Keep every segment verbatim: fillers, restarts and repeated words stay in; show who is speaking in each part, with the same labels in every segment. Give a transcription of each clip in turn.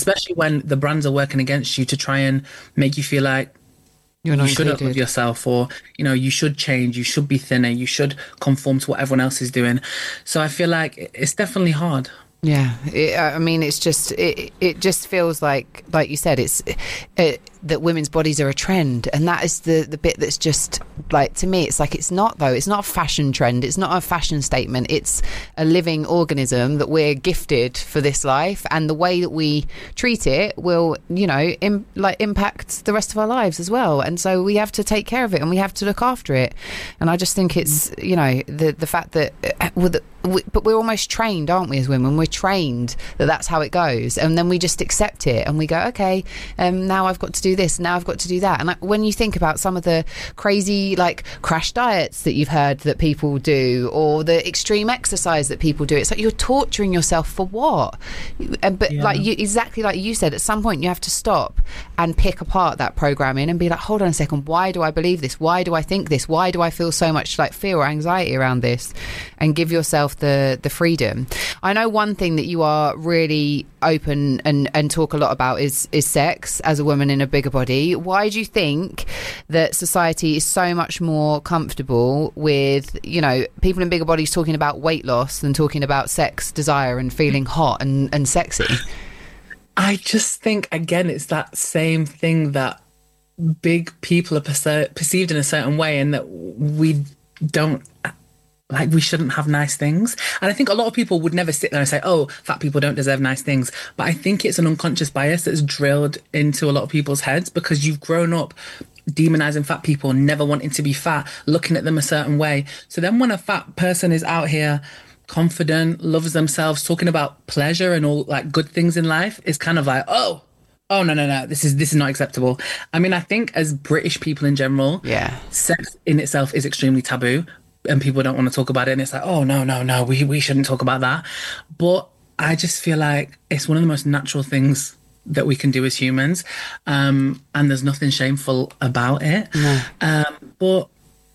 Speaker 1: especially when the brands are working against you to try and make you feel like
Speaker 2: You're not
Speaker 1: you shouldn't
Speaker 2: included.
Speaker 1: love yourself, or, you know, you should change, you should be thinner, you should conform to what everyone else is doing. So I feel like it's definitely hard.
Speaker 2: Yeah, it, I mean, it's just it. It just feels like, like you said, it's it, that women's bodies are a trend, and that is the the bit that's just like, to me, it's like it's not though. It's not a fashion trend. It's not a fashion statement. It's a living organism that we're gifted for this life, and the way that we treat it will, you know, im, like impact the rest of our lives as well. And so we have to take care of it, and we have to look after it. And I just think it's, you know, the the fact that, well, the, we, but we're almost trained, aren't we, as women? We're trained that that's how it goes, and then we just accept it and we go, okay, um now I've got to do this, now I've got to do that. And like, when you think about some of the crazy like crash diets that you've heard that people do, or the extreme exercise that people do, it's like you're torturing yourself for what? And but
Speaker 1: Yeah.
Speaker 2: like you, exactly like you said, at some point you have to stop and pick apart that programming and be like, hold on a second, why do I believe this? Why do I think this? Why do I feel so much like fear or anxiety around this? And give yourself the the freedom. I know one thing that you are really open and and talk a lot about is is sex as a woman in a bigger body. Why do you think that society is so much more comfortable with, you know, people in bigger bodies talking about weight loss than talking about sex, desire, and feeling hot and, and sexy?
Speaker 1: I just think, again, it's that same thing that big people are perce- perceived in a certain way, and that we don't, like, we shouldn't have nice things. And I think a lot of people would never sit there and say, oh, fat people don't deserve nice things. But I think it's an unconscious bias that's drilled into a lot of people's heads, because you've grown up demonizing fat people, never wanting to be fat, looking at them a certain way. So then when a fat person is out here confident, loves themselves, talking about pleasure and all like good things in life, it's kind of like, oh, oh no, no, no, this is this is not acceptable. I mean, I think as British people in general,
Speaker 2: Yeah.
Speaker 1: sex in itself is extremely taboo, and people don't want to talk about it, and it's like, oh no, no, no, we we shouldn't talk about that. But I just feel like it's one of the most natural things that we can do as humans, um, and there's nothing shameful about it.
Speaker 2: No.
Speaker 1: Um, but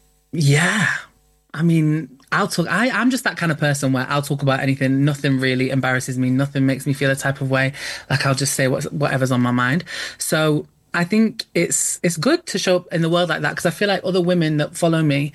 Speaker 1: yeah, I mean, I'll talk. I, I'm just that kind of person where I'll talk about anything. Nothing really embarrasses me. Nothing makes me feel a type of way. Like, I'll just say what, whatever's on my mind. So I think it's it's good to show up in the world like that, because I feel like other women that follow me,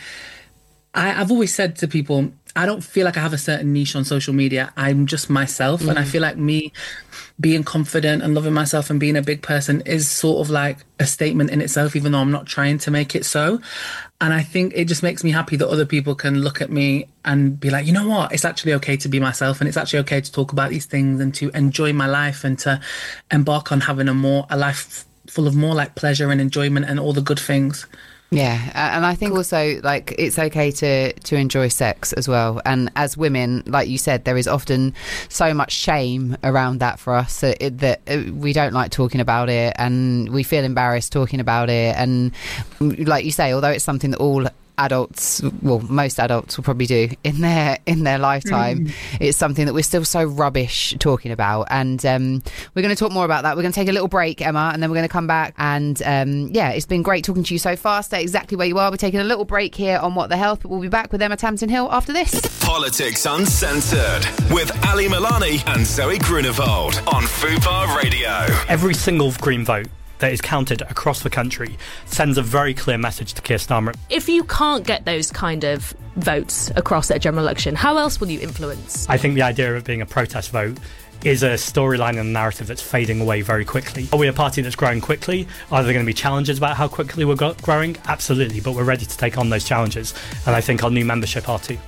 Speaker 1: I, I've always said to people, I don't feel like I have a certain niche on social media. I'm just myself. Mm. And I feel like me being confident and loving myself and being a big person is sort of like a statement in itself, even though I'm not trying to make it so. And I think it just makes me happy that other people can look at me and be like, you know what, it's actually okay to be myself, and it's actually okay to talk about these things and to enjoy my life and to embark on having a more a life full of more like pleasure and enjoyment and all the good things.
Speaker 2: Yeah, and I think also, like, it's okay to to enjoy sex as well. And as women, like you said, there is often so much shame around that for us, that, it, that we don't like talking about it, and we feel embarrassed talking about it. And like you say, although it's something that all adults, well, most adults will probably do in their in their lifetime, mm. it's something that we're still so rubbish talking about. And um, we're going to talk more about that. We're going to take a little break, Emma, and then we're going to come back. And um, yeah, it's been great talking to you so far. Stay exactly where you are. We're taking a little break here on What the Health, but we'll be back with Emma Tamsin Hill after this.
Speaker 3: Politics Uncensored with Ali Milani and Zoe Grunewald on Fubar Radio.
Speaker 4: Every single Green vote that is counted across the country sends a very clear message to Keir Starmer.
Speaker 5: If you can't get those kind of votes across at a general election, how else will you influence?
Speaker 4: I think the idea of it being a protest vote is a storyline and a narrative that's fading away very quickly. Are we a party that's growing quickly? Are there going to be challenges about how quickly we're go- growing? Absolutely, but we're ready to take on those challenges, and I think our new membership are too.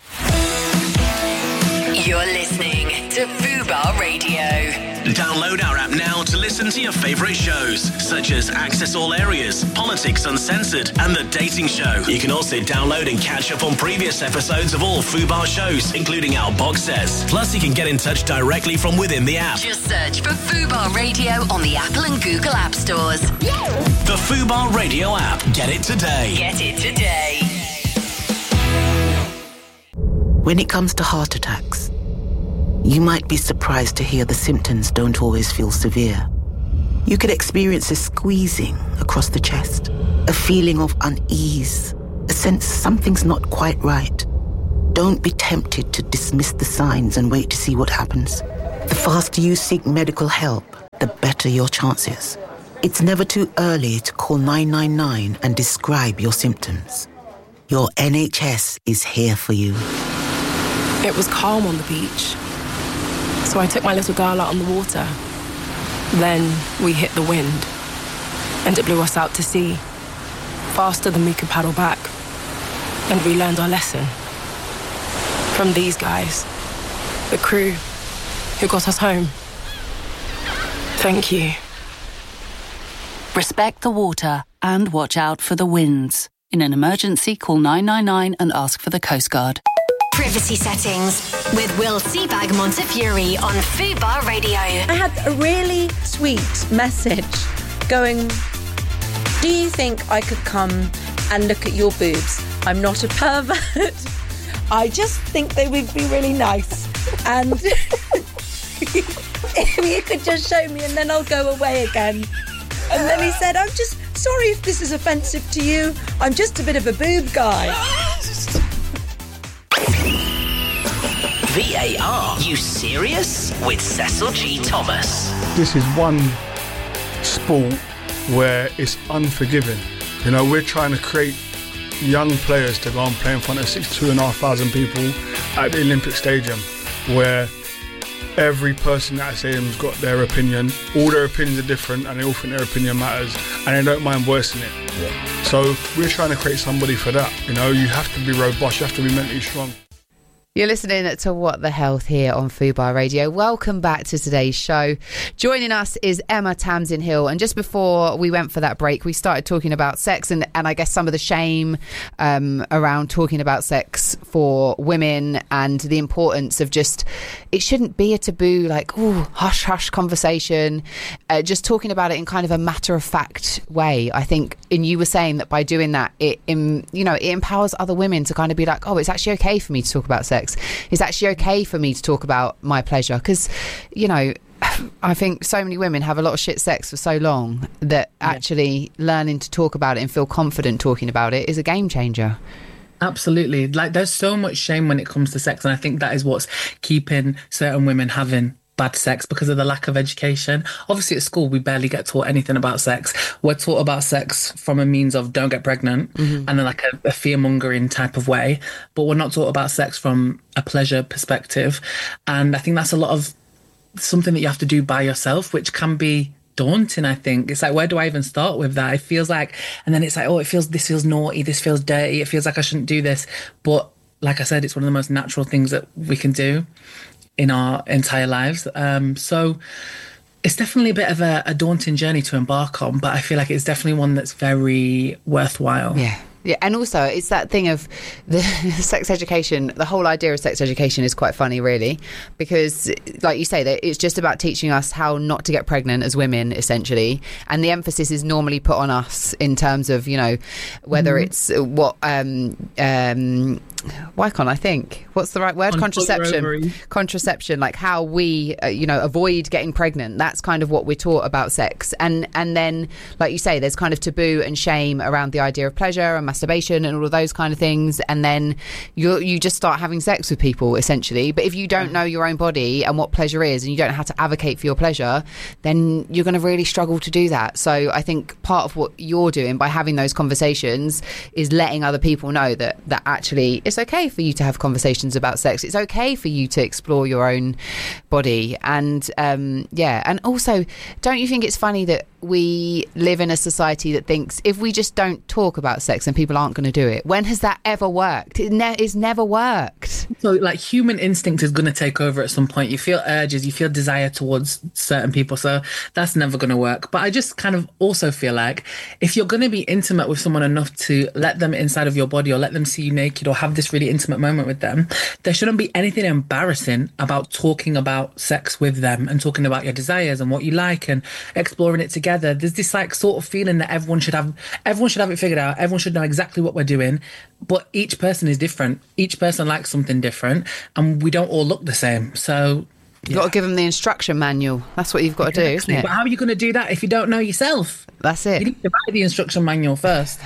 Speaker 6: You're listening to Fubar Radio.
Speaker 3: Download our app now to listen to your favourite shows, such as Access All Areas, Politics Uncensored, and The Dating Show. You can also download and catch up on previous episodes of all Fubar shows, including our box sets. Plus, you can get in touch directly from within the app.
Speaker 6: Just search for Fubar Radio on the Apple and Google App Stores.
Speaker 3: The Fubar Radio app. Get it today.
Speaker 6: Get it today.
Speaker 7: When it comes to heart attacks, you might be surprised to hear the symptoms don't always feel severe. You could experience a squeezing across the chest, a feeling of unease, a sense something's not quite right. Don't be tempted to dismiss the signs and wait to see what happens. The faster you seek medical help, the better your chances. It's never too early to call nine nine nine and describe your symptoms. Your N H S is here for you.
Speaker 8: It was calm on the beach, so I took my little girl out on the water. Then we hit the wind, and it blew us out to sea, faster than we could paddle back. And we learned our lesson. From these guys, the crew who got us home. Thank you.
Speaker 9: Respect the water and watch out for the winds. In an emergency, call nine nine nine and ask for the Coast Guard.
Speaker 6: Privacy settings with Will Seabag Montefiore on Fubar Radio.
Speaker 10: I had a really sweet message going, do you think I could come and look at your boobs? I'm not a pervert. I just think they would be really nice. And if you could just show me and then I'll go away again. And then he said, I'm just sorry if this is offensive to you. I'm just a bit of a boob guy.
Speaker 3: V A R, you serious? With Cecil G. Thomas.
Speaker 11: This is one sport where it's unforgiving. You know, we're trying to create young players to go and play in front of sixty-two and a half thousand people at the Olympic Stadium, where every person at that stadium's got their opinion. All their opinions are different and they all think their opinion matters and they don't mind voicing it. Yeah. So we're trying to create somebody for that. You know, you have to be robust, you have to be mentally strong.
Speaker 2: You're listening to What the Health here on Fubar Radio. Welcome back to today's show. Joining us is Emma Tamsin Hill. And just before we went for that break, we started talking about sex and, and I guess some of the shame um, around talking about sex for women and the importance of just, it shouldn't be a taboo, like, oh, hush, hush conversation. Uh, just talking about it in kind of a matter-of-fact way. I think, and you were saying that by doing that, it, in, you know, it empowers other women to kind of be like, oh, it's actually okay for me to talk about sex. It's actually okay for me to talk about my pleasure because, you know, I think so many women have a lot of shit sex for so long that yeah. actually learning to talk about it and feel confident talking about it is a game changer.
Speaker 1: Absolutely. Like, there's so much shame when it comes to sex, and I think that is what's keeping certain women having bad sex because of the lack of education. Obviously at school we barely get taught anything about sex. We're taught about sex from a means of don't get pregnant mm-hmm. and then like a, a fear-mongering type of way, but we're not taught about sex from a pleasure perspective. And I think that's a lot of something that you have to do by yourself, which can be daunting. I think it's like, where do I even start with that? It feels like, and then it's like, oh, it feels, this feels naughty, this feels dirty, it feels like I shouldn't do this. But like I said, it's one of the most natural things that we can do in our entire lives. Um, so it's definitely a bit of a, a daunting journey to embark on, but I feel like it's definitely one that's very worthwhile.
Speaker 2: Yeah. Yeah, and also it's that thing of the sex education. The whole idea of sex education is quite funny, really, because, like you say, that it's just about teaching us how not to get pregnant as women, essentially, and the emphasis is normally put on us in terms of, you know, whether mm-hmm. it's what um um why can't I think what's the right word? On contraception contraception like how we uh, you know avoid getting pregnant. That's kind of what we're taught about sex, and and then, like you say, there's kind of taboo and shame around the idea of pleasure and masturbation and all of those kind of things, and then you you just start having sex with people, essentially. But if you don't know your own body and what pleasure is, and you don't know how to advocate for your pleasure, then you're going to really struggle to do that. So I think part of what you're doing by having those conversations is letting other people know that that actually it's okay for you to have conversations about sex. It's okay for you to explore your own body. And um yeah, and also, don't you think it's funny that we live in a society that thinks if we just don't talk about sex then people aren't going to do it? When has that ever worked? It ne- it's never worked.
Speaker 1: So like human instinct is going to take over at some point. You feel urges, you feel desire towards certain people, so that's never going to work. But I just kind of also feel like if you're going to be intimate with someone enough to let them inside of your body or let them see you naked or have this really intimate moment with them, there shouldn't be anything embarrassing about talking about sex with them and talking about your desires and what you like and exploring it together. There's this like sort of feeling that everyone should have everyone should have it figured out. Everyone should know exactly what we're doing, but each person is different. Each person likes something different, and we don't all look the same. So
Speaker 2: you've yeah. got to give them the instruction manual. That's what you've got exactly. to do, isn't it?
Speaker 1: But how are you going to do that if you don't know yourself?
Speaker 2: That's it.
Speaker 1: You need to write the instruction manual first.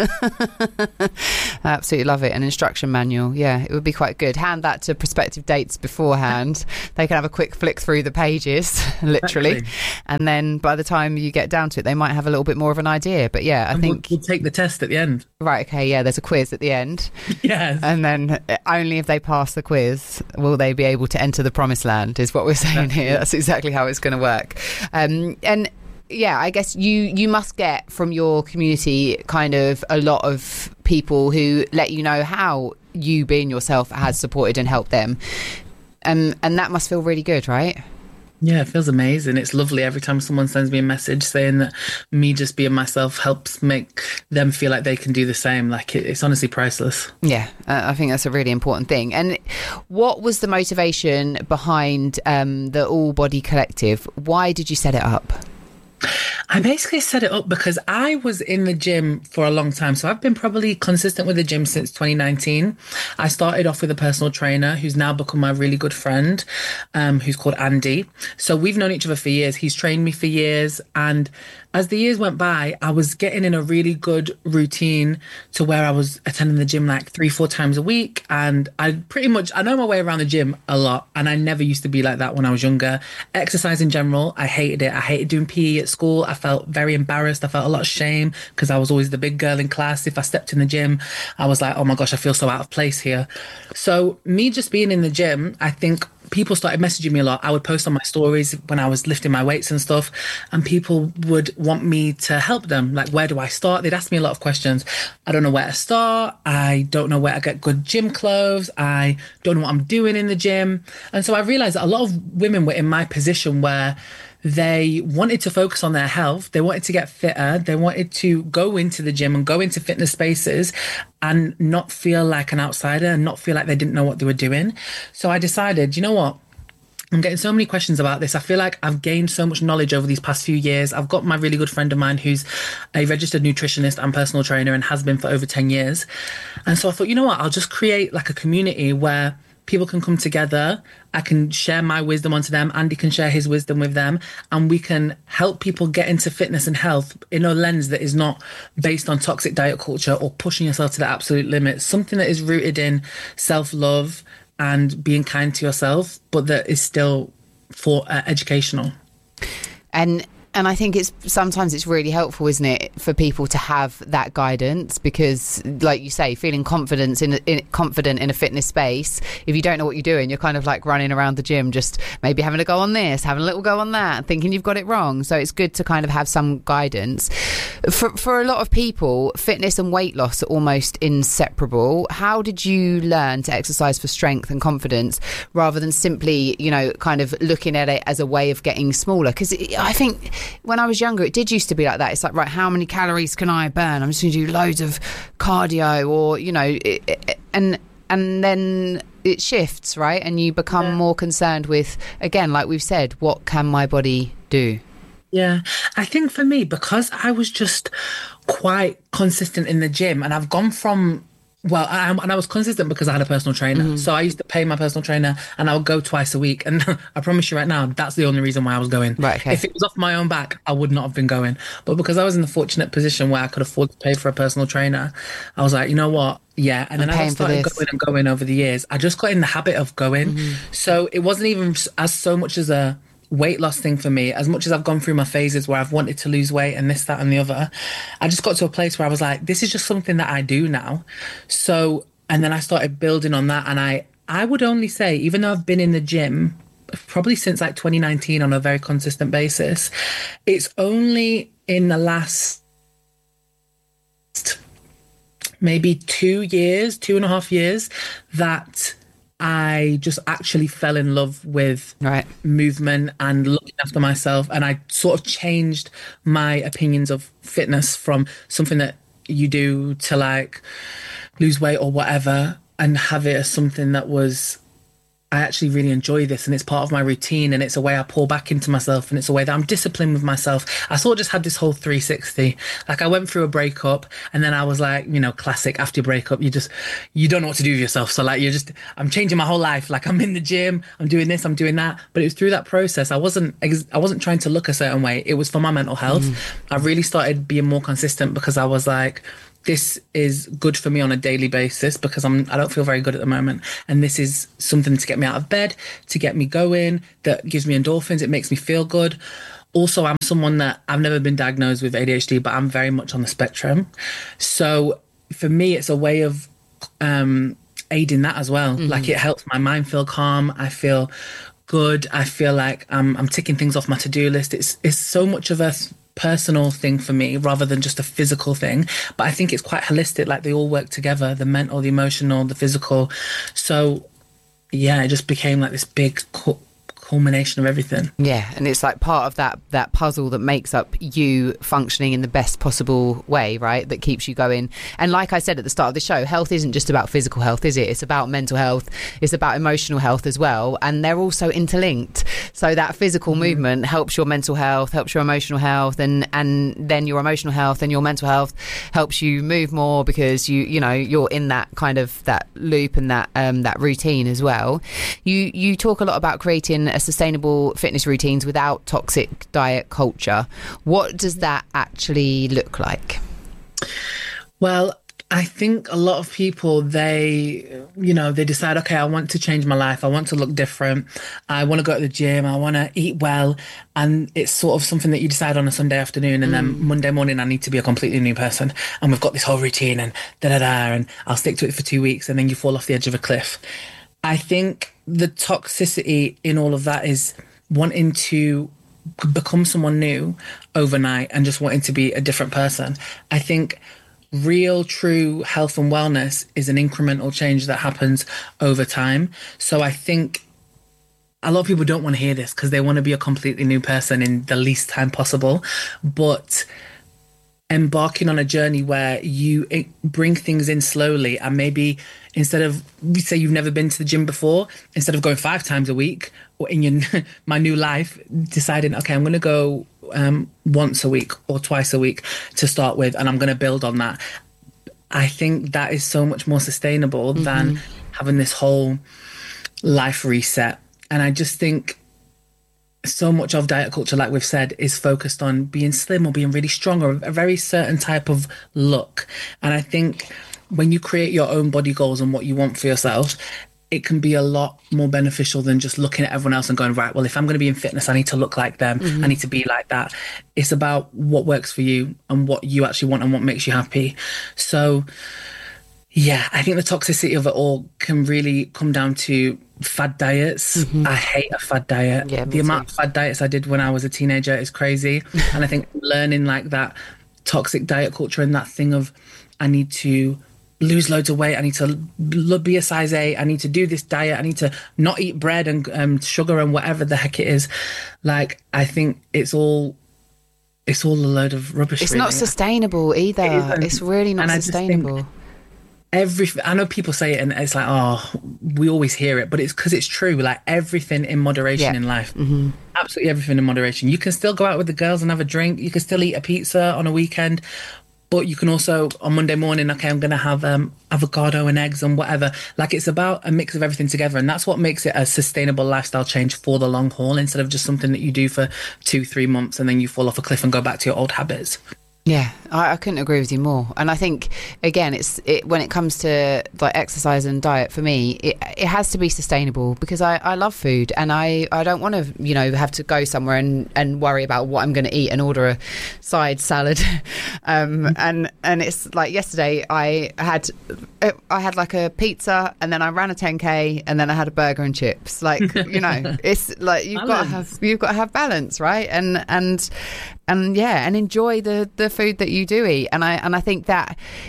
Speaker 2: I absolutely love it. An instruction manual. Yeah, it would be quite good. Hand that to prospective dates beforehand. They can have a quick flick through the pages, literally. Exactly. And then by the time you get down to it, they might have a little bit more of an idea. But yeah, I
Speaker 1: and
Speaker 2: think...
Speaker 1: We'll, we'll take the test at the end.
Speaker 2: Right, okay, yeah, there's a quiz at the end.
Speaker 1: Yes.
Speaker 2: And then only if they pass the quiz will they be able to enter the promised land, is what we're saying here. That's exactly how it's going to work. Um, and... Yeah, I guess you, you must get from your community kind of a lot of people who let you know how you being yourself has supported and helped them. Um, and that must feel really good, right?
Speaker 1: Yeah, it feels amazing. It's lovely every time someone sends me a message saying that me just being myself helps make them feel like they can do the same. Like, it, it's honestly priceless.
Speaker 2: Yeah, uh, I think that's a really important thing. And what was the motivation behind um, the All Body Collective? Why did you set it up?
Speaker 1: I basically set it up because I was in the gym for a long time. So I've been probably consistent with the gym since twenty nineteen. I started off with a personal trainer who's now become my really good friend, um, who's called Andy. So we've known each other for years. He's trained me for years. And as the years went by, I was getting in a really good routine to where I was attending the gym like three, four times a week. And I pretty much, I know my way around the gym a lot. And I never used to be like that when I was younger. Exercise in general, I hated it. I hated doing P E at school. I felt very embarrassed. I felt a lot of shame because I was always the big girl in class. If I stepped in the gym, I was like, oh my gosh, I feel so out of place here. So me just being in the gym, I think people started messaging me a lot. I would post on my stories when I was lifting my weights and stuff, and people would want me to help them. Like, where do I start? They'd ask me a lot of questions. I don't know where to start. I don't know where to get good gym clothes. I don't know what I'm doing in the gym. And so I realized that a lot of women were in my position where they wanted to focus on their health. They wanted to get fitter. They wanted to go into the gym and go into fitness spaces and not feel like an outsider and not feel like they didn't know what they were doing. So I decided, you know what? I'm getting so many questions about this. I feel like I've gained so much knowledge over these past few years. I've got my really good friend of mine who's a registered nutritionist and personal trainer and has been for over ten years. And so I thought, you know what? I'll just create like a community where people can come together. I can share my wisdom onto them. Andy can share his wisdom with them. And we can help people get into fitness and health in a lens that is not based on toxic diet culture or pushing yourself to the absolute limit. Something that is rooted in self-love and being kind to yourself, but that is still for uh, educational.
Speaker 2: And And I think it's sometimes it's really helpful, isn't it, for people to have that guidance because, like you say, feeling confidence in, in confident in a fitness space. If you don't know what you're doing, you're kind of like running around the gym, just maybe having a go on this, having a little go on that, thinking you've got it wrong. So it's good to kind of have some guidance. For for a lot of people, fitness and weight loss are almost inseparable. How did you learn to exercise for strength and confidence rather than simply, you know, kind of looking at it as a way of getting smaller? Because I think when I was younger, it did used to be like that. It's like, right, how many calories can I burn? I'm just going to do loads of cardio, or, you know, it, it, and and then it shifts, right? And you become yeah. more concerned with, again, like we've said, what can my body do?
Speaker 1: Yeah, I think for me, because I was just quite consistent in the gym, and I've gone from Well, I, and I was consistent because I had a personal trainer. Mm-hmm. So I used to pay my personal trainer and I would go twice a week. And I promise you right now, that's the only reason why I was going.
Speaker 2: Right, okay.
Speaker 1: If it was off my own back, I would not have been going. But because I was in the fortunate position where I could afford to pay for a personal trainer, I was like, you know what? Yeah. And then as I started going and going over the years, I just got in the habit of going. Mm-hmm. So it wasn't even as so much as a weight loss thing for me. As much as I've gone through my phases where I've wanted to lose weight and this, that and the other, I just got to a place where I was like, this is just something that I do now. So, and then I started building on that. And I, I would only say, even though I've been in the gym probably since like twenty nineteen on a very consistent basis, it's only in the last maybe two years, two and a half years that I just actually fell in love with
Speaker 2: right.
Speaker 1: movement and looking after myself. And I sort of changed my opinions of fitness from something that you do to like lose weight or whatever, and have it as something that was I actually really enjoy this, and it's part of my routine, and it's a way I pour back into myself, and it's a way that I'm disciplined with myself. I sort of just had this whole three sixty. Like, I went through a breakup, and then I was like, you know, classic after your breakup, you just, you don't know what to do with yourself. So like, you're just, I'm changing my whole life. Like, I'm in the gym, I'm doing this, I'm doing that. But it was through that process. I wasn't, I wasn't trying to look a certain way. It was for my mental health. Mm. I really started being more consistent because I was like, this is good for me on a daily basis because I'm, I don't feel very good at the moment. And this is something to get me out of bed, to get me going, that gives me endorphins. It makes me feel good. Also, I'm someone that I've never been diagnosed with A D H D, but I'm very much on the spectrum. So for me, it's a way of um, aiding that as well. Mm-hmm. Like, it helps my mind feel calm. I feel good. I feel like I'm, I'm ticking things off my to-do list. It's, it's so much of a personal thing for me rather than just a physical thing, but I think it's quite holistic. Like, they all work together, the mental, the emotional, the physical. So yeah, it just became like this big cu- culmination of everything.
Speaker 2: Yeah, and it's like part of that that puzzle that makes up you functioning in the best possible way, right? That keeps you going. And like I said at the start of the show, health isn't just about physical health, is it? It's about mental health, it's about emotional health as well, and they're also interlinked. So that physical mm. movement helps your mental health, helps your emotional health, and and then your emotional health and your mental health helps you move more because you you know you're in that kind of that loop and that um that routine as well. You you talk a lot about creating a sustainable fitness routines without toxic diet culture. What does that actually look like?
Speaker 1: Well, I think a lot of people, they, you know, they decide, okay, I want to change my life. I want to look different. I want to go to the gym. I want to eat well. And it's sort of something that you decide on a Sunday afternoon. And mm. then Monday morning, I need to be a completely new person. And we've got this whole routine and da-da-da. And I'll stick to it for two weeks. And then you fall off the edge of a cliff. I think the toxicity in all of that is wanting to become someone new overnight and just wanting to be a different person. I think real, true health and wellness is an incremental change that happens over time. So I think a lot of people don't want to hear this because they want to be a completely new person in the least time possible. But embarking on a journey where you bring things in slowly, and maybe instead of, say you've never been to the gym before, instead of going five times a week, or in your my new life, deciding, okay, I'm going to go um, once a week or twice a week to start with, and I'm going to build on that. I think that is so much more sustainable mm-hmm. than having this whole life reset. And I just think so much of diet culture, like we've said, is focused on being slim or being really strong or a very certain type of look. And I think when you create your own body goals and what you want for yourself, it can be a lot more beneficial than just looking at everyone else and going, right, well, if I'm going to be in fitness, I need to look like them. Mm-hmm. I need to be like that. It's about what works for you and what you actually want and what makes you happy. So yeah, I think the toxicity of it all can really come down to fad diets. Mm-hmm. I hate a fad diet. Yeah, the amount too. of fad diets I did when I was a teenager is crazy. And I think learning like that toxic diet culture and that thing of, I need to lose loads of weight, I need to be a size eight, I need to do this diet, I need to not eat bread and um, sugar and whatever the heck it is. Like, I think it's all it's all a load of rubbish.
Speaker 2: It's
Speaker 1: really.
Speaker 2: not sustainable either. It it's really not and sustainable.
Speaker 1: Every, I know people say it and it's like, oh, we always hear it, but it's because it's true. Like, everything in moderation yeah. in life, mm-hmm. absolutely everything in moderation. You can still go out with the girls and have a drink. You can still eat a pizza on a weekend, but you can also on Monday morning, okay, I'm going to have um, avocado and eggs and whatever. Like, it's about a mix of everything together. And that's what makes it a sustainable lifestyle change for the long haul, instead of just something that you do for two, three months and then you fall off a cliff and go back to your old habits.
Speaker 2: Yeah, I, I couldn't agree with you more. And I think, again, it's it, when it comes to like exercise and diet, for me, it, it has to be sustainable, because I, I love food, and I, I don't want to, you know, have to go somewhere and, and worry about what I'm going to eat and order a side salad. um, and and it's like yesterday I had I had like a pizza, and then I ran a ten K, and then I had a burger and chips. Like, you know, it's like you've got to have you've got to have balance, right? And and and yeah, and enjoy the the food that you do eat. And I and I think that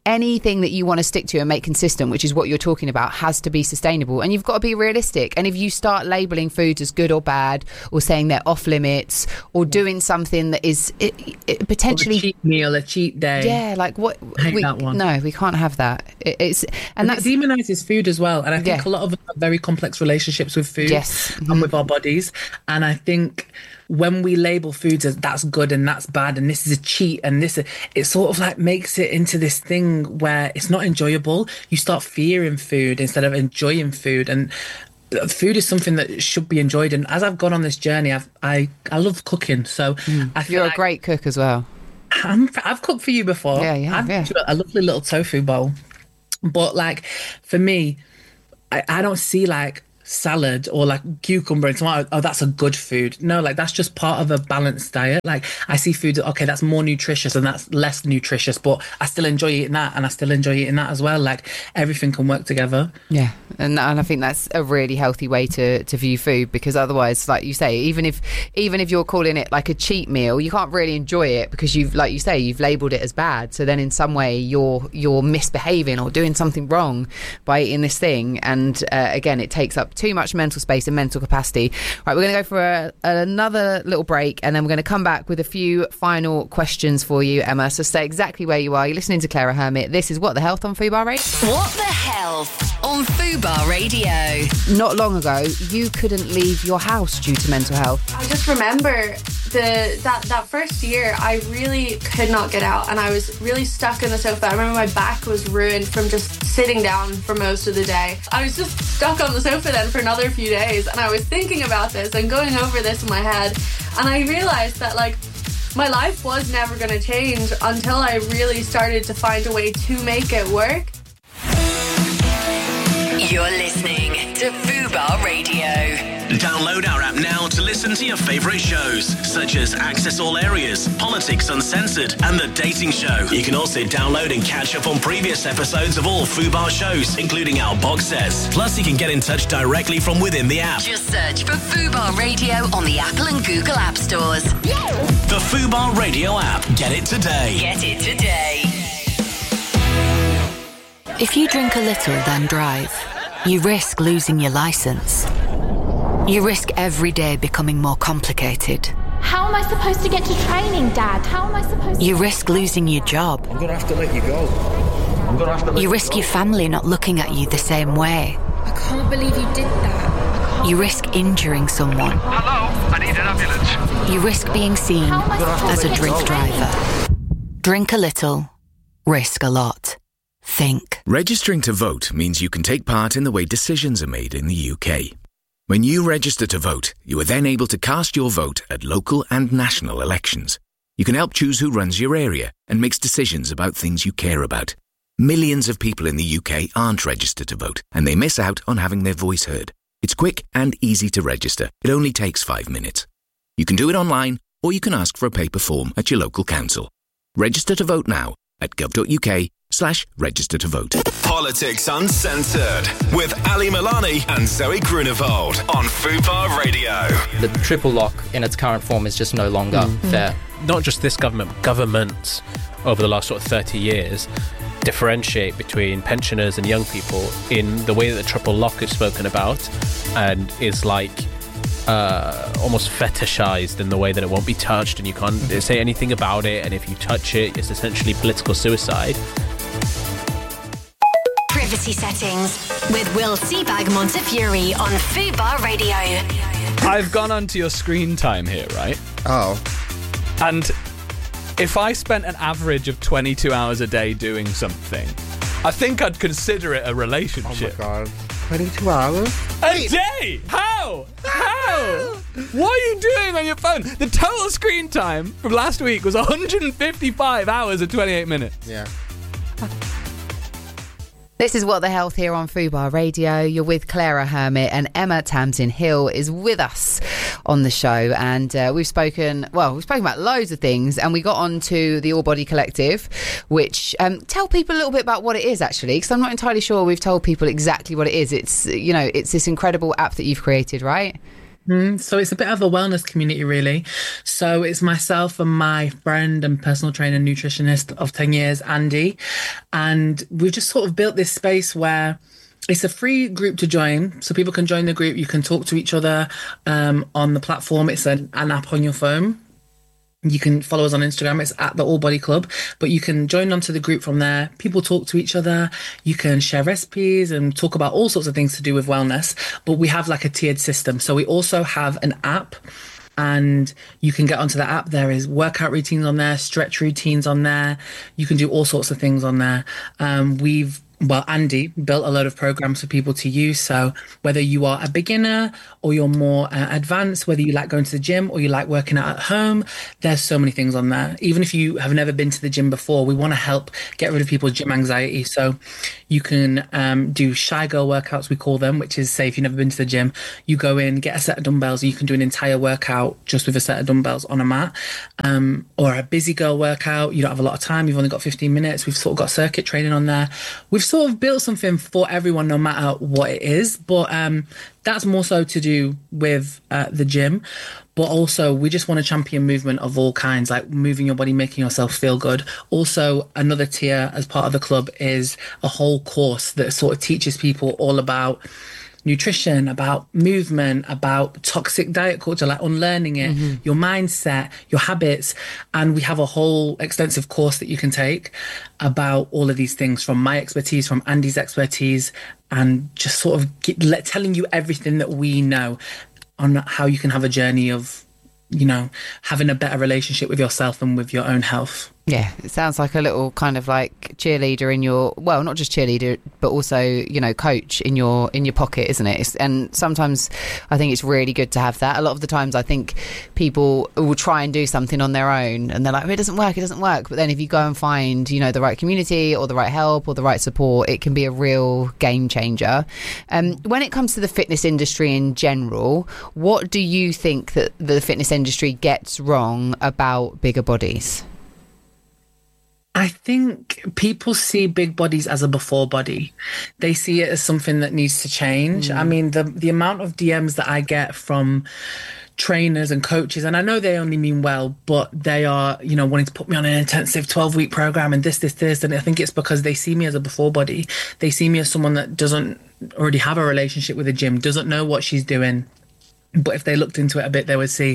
Speaker 2: anything that you want to stick to and make consistent, which is what you're talking about, has to be sustainable, and you've got to be realistic. And if you start labeling foods as good or bad, or saying they're off limits, or doing something that is it, it potentially
Speaker 1: or a cheat meal, a cheat day,
Speaker 2: yeah, like what?
Speaker 1: I hate
Speaker 2: we,
Speaker 1: that one.
Speaker 2: No, we can't have that. It, it's and,
Speaker 1: and
Speaker 2: that
Speaker 1: demonizes food as well. And I think
Speaker 2: yeah.
Speaker 1: a lot of us have very complex relationships with food,
Speaker 2: yes,
Speaker 1: and with our bodies. And I think when we label foods as that's good and that's bad and this is a cheat and this, it sort of like makes it into this thing where it's not enjoyable. You start fearing food instead of enjoying food, and food is something that should be enjoyed. And as I've gone on this journey, I've, I I love cooking, so
Speaker 2: mm.
Speaker 1: I feel
Speaker 2: you're
Speaker 1: like
Speaker 2: a great cook as well.
Speaker 1: I'm, I've cooked for you before.
Speaker 2: Yeah, yeah,
Speaker 1: I've
Speaker 2: yeah.
Speaker 1: made you a lovely little tofu bowl, but like for me, I, I don't see like salad or like cucumber and tomato, oh, that's a good food. No, like that's just part of a balanced diet. Like I see food, okay, that's more nutritious and that's less nutritious, but I still enjoy eating that and I still enjoy eating that as well. Like everything can work together.
Speaker 2: Yeah, and and I think that's a really healthy way to, to view food, because otherwise, like you say, even if even if you're calling it like a cheat meal, you can't really enjoy it because you've, like you say, you've labelled it as bad. So then in some way you're you're misbehaving or doing something wrong by eating this thing, and uh, again, it takes up too much mental space and mental capacity. Right, we're going to go for a, another little break, and then we're going to come back with a few final questions for you, Emma. So stay exactly where you are. You're listening to Clara Hermit. This is What the Health on Fubar Radio.
Speaker 6: What the Health on Fubar Radio.
Speaker 2: Not long ago, you couldn't leave your house due to mental health.
Speaker 12: I just remember the that, that first year, I really could not get out, and I was really stuck in the sofa. I remember my back was ruined from just sitting down for most of the day. I was just stuck on the sofa then for another few days, and I was thinking about this and going over this in my head, and I realised that like my life was never going to change until I really started to find a way to make it work.
Speaker 6: You're listening to Fubar Radio.
Speaker 3: Download our app now to listen to your favourite shows, such as Access All Areas, Politics Uncensored, and The Dating Show. You can also download and catch up on previous episodes of all Fubar shows, including our box sets. Plus, you can get in touch directly from within the app.
Speaker 6: Just search for Fubar Radio on the Apple and Google App Stores.
Speaker 3: The Fubar Radio app. Get it today.
Speaker 6: Get it today.
Speaker 9: If you drink a little, then drive, you risk losing your licence. You risk every day becoming more complicated.
Speaker 13: How am I supposed to get to training, Dad? How am I supposed to...
Speaker 9: You risk losing your job.
Speaker 14: I'm going to have to let you go. I'm going to have to let
Speaker 9: you
Speaker 14: you
Speaker 9: risk
Speaker 14: go.
Speaker 9: your family not looking at you the same way.
Speaker 13: I can't believe you did that.
Speaker 9: You risk injuring someone.
Speaker 14: Hello, I need an ambulance.
Speaker 9: You risk being seen as a drink driver. Drink a little, risk a lot. Think.
Speaker 15: Registering to vote means you can take part in the way decisions are made in the U K. When you register to vote, you are then able to cast your vote at local and national elections. You can help choose who runs your area and makes decisions about things you care about. Millions of people in the U K aren't registered to vote, and they miss out on having their voice heard. It's quick and easy to register. It only takes five minutes. You can do it online, or you can ask for a paper form at your local council. Register to vote now at gov.uk slash register to vote.
Speaker 3: Politics Uncensored with Ali Milani and Zoe Grunewald on Fubar Radio.
Speaker 16: The triple lock in its current form is just no longer
Speaker 17: Mm.
Speaker 16: fair.
Speaker 17: Not just this government, but governments over the last sort of thirty years differentiate between pensioners and young people in the way that the triple lock is spoken about, and is like uh, almost fetishized in the way that it won't be touched and you can't say anything about it, and if you touch it, it's essentially political suicide.
Speaker 6: Privacy settings with Will Seabag Montefiore on Fubar Radio.
Speaker 18: I've gone onto your screen time here, right?
Speaker 19: Oh.
Speaker 18: And if I spent an average of twenty-two hours a day doing something, I think I'd consider it a relationship.
Speaker 19: Oh my god. twenty-two hours?
Speaker 18: A day? How? How? What are you doing on your phone? The total screen time from last week was one hundred fifty-five hours and twenty-eight minutes.
Speaker 19: Yeah.
Speaker 2: This is What the Health here on Fubar Radio. You're with Clara Hermit, and Emma Tamsin Hill is with us on the show. And uh, we've spoken, well, we've spoken about loads of things, and we got on to the All Body Collective, which, um, tell people a little bit about what it is, actually, because I'm not entirely sure we've told people exactly what it is. It's, you know, it's this incredible app that you've created, right?
Speaker 1: Mm, so it's a bit of a wellness community, really. So it's myself and my friend and personal trainer nutritionist of ten years, Andy. And we've just sort of built this space where it's a free group to join. So people can join the group. You can talk to each other um, on the platform. It's an, an app on your phone. You can follow us on Instagram. It's at the All Body Club, but you can join onto the group from there. People talk to each other. You can share recipes and talk about all sorts of things to do with wellness, but we have like a tiered system. So we also have an app, and you can get onto the app. There is workout routines on there, stretch routines on there. You can do all sorts of things on there. Um, we've Well, Andy built a load of programs for people to use. So whether you are a beginner or you're more uh, advanced, whether you like going to the gym or you like working out at home, there's so many things on there. Even if you have never been to the gym before, we want to help get rid of people's gym anxiety. So you can um, do shy girl workouts, we call them, which is, say, if you've never been to the gym, you go in, get a set of dumbbells, and you can do an entire workout just with a set of dumbbells on a mat. Um, or a busy girl workout, you don't have a lot of time, you've only got fifteen minutes. We've sort of got circuit training on there. We've sort of built something for everyone, no matter what it is, but um that's more so to do with uh, the gym. But also we just want to champion movement of all kinds, like moving your body, making yourself feel good. Also, another tier as part of the club is a whole course that sort of teaches people all about nutrition, about movement, about toxic diet culture, like unlearning it, mm-hmm. your mindset, your habits. And we have a whole extensive course that you can take about all of these things, from my expertise, from Andy's expertise, and just sort of get, let, telling you everything that we know on how you can have a journey of, you know, having a better relationship with yourself and with your own health.
Speaker 2: Yeah, it sounds like a little kind of like cheerleader in your, well, not just cheerleader, but also, you know, coach in your in your pocket, isn't it? It's, and sometimes I think it's really good to have that. A lot of the times I think people will try and do something on their own and they're like, oh, it doesn't work, it doesn't work. But then if you go and find, you know, the right community or the right help or the right support, it can be a real game changer. Um, when it comes to the fitness industry in general, what do you think that the fitness industry gets wrong about bigger bodies?
Speaker 1: I think people see big bodies as a before body. They see it as something that needs to change. Mm. I mean, the the amount of D Ms that I get from trainers and coaches, and I know they only mean well, but they are, you know, wanting to put me on an intensive twelve-week program and this, this, this. And I think it's because they see me as a before body. They see me as someone that doesn't already have a relationship with the gym, doesn't know what she's doing. But if they looked into it a bit, they would see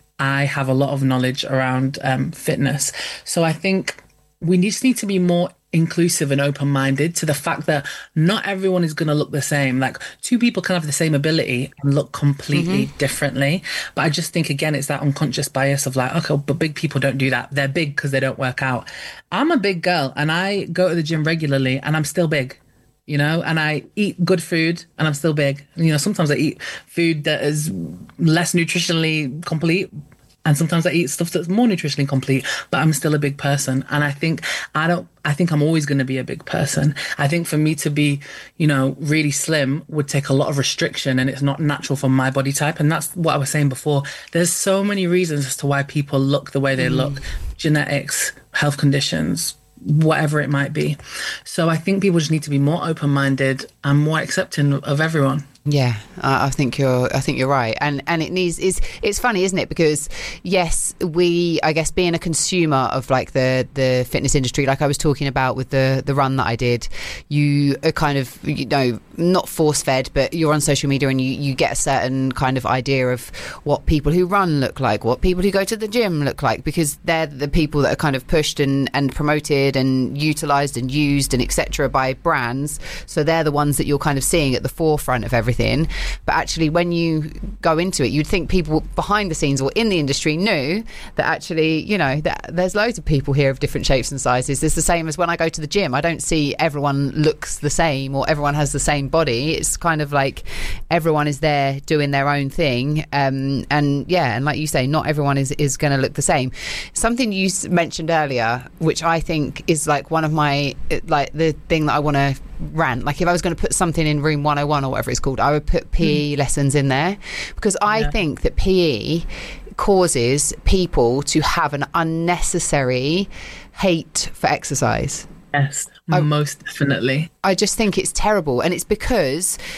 Speaker 1: I have a lot of knowledge around um, fitness. So I think we just need to be more inclusive and open-minded to the fact that not everyone is going to look the same. Like, two people can have the same ability and look completely mm-hmm. differently. But I just think, again, it's that unconscious bias of like, okay, but big people don't do that. They're big because they don't work out. I'm a big girl and I go to the gym regularly and I'm still big, you know, and I eat good food and I'm still big. You know, sometimes I eat food that is less nutritionally complete, and sometimes I eat stuff that's more nutritionally complete, but I'm still a big person. And I think I don't, I think I'm always going to be a big person. I think for me to be, you know, really slim would take a lot of restriction, and it's not natural for my body type. And that's what I was saying before. There's so many reasons as to why people look the way they mm. look. Genetics, health conditions, whatever it might be. So I think people just need to be more open-minded and more accepting of everyone.
Speaker 2: Yeah, I think you're. I think you're right, and and it needs. Is it's funny, isn't it? Because yes, we. I guess being a consumer of like the the fitness industry, like I was talking about with the the run that I did, you are kind of, you know, not force fed, but you're on social media and you you get a certain kind of idea of what people who run look like, what people who go to the gym look like, because they're the people that are kind of pushed and and promoted and utilized and used and et cetera by brands. So they're the ones that you're kind of seeing at the forefront of everything. Everything. But actually, when you go into it, you'd think people behind the scenes or in the industry knew that actually, you know, that there's loads of people here of different shapes and sizes. It's the same as when I go to the gym. I don't see everyone looks the same or everyone has the same body. It's kind of like everyone is there doing their own thing. Um, and yeah, and like you say, not everyone is, is going to look the same. Something you mentioned earlier, which I think is like one of my, like the thing that I want to rant, like if I was going to put something in room one oh one or whatever it's called, I would put P E mm. lessons in there, because I yeah. think that P E causes people to have an unnecessary hate for exercise.
Speaker 1: Yes, I, most definitely.
Speaker 2: I just think it's terrible, and it's because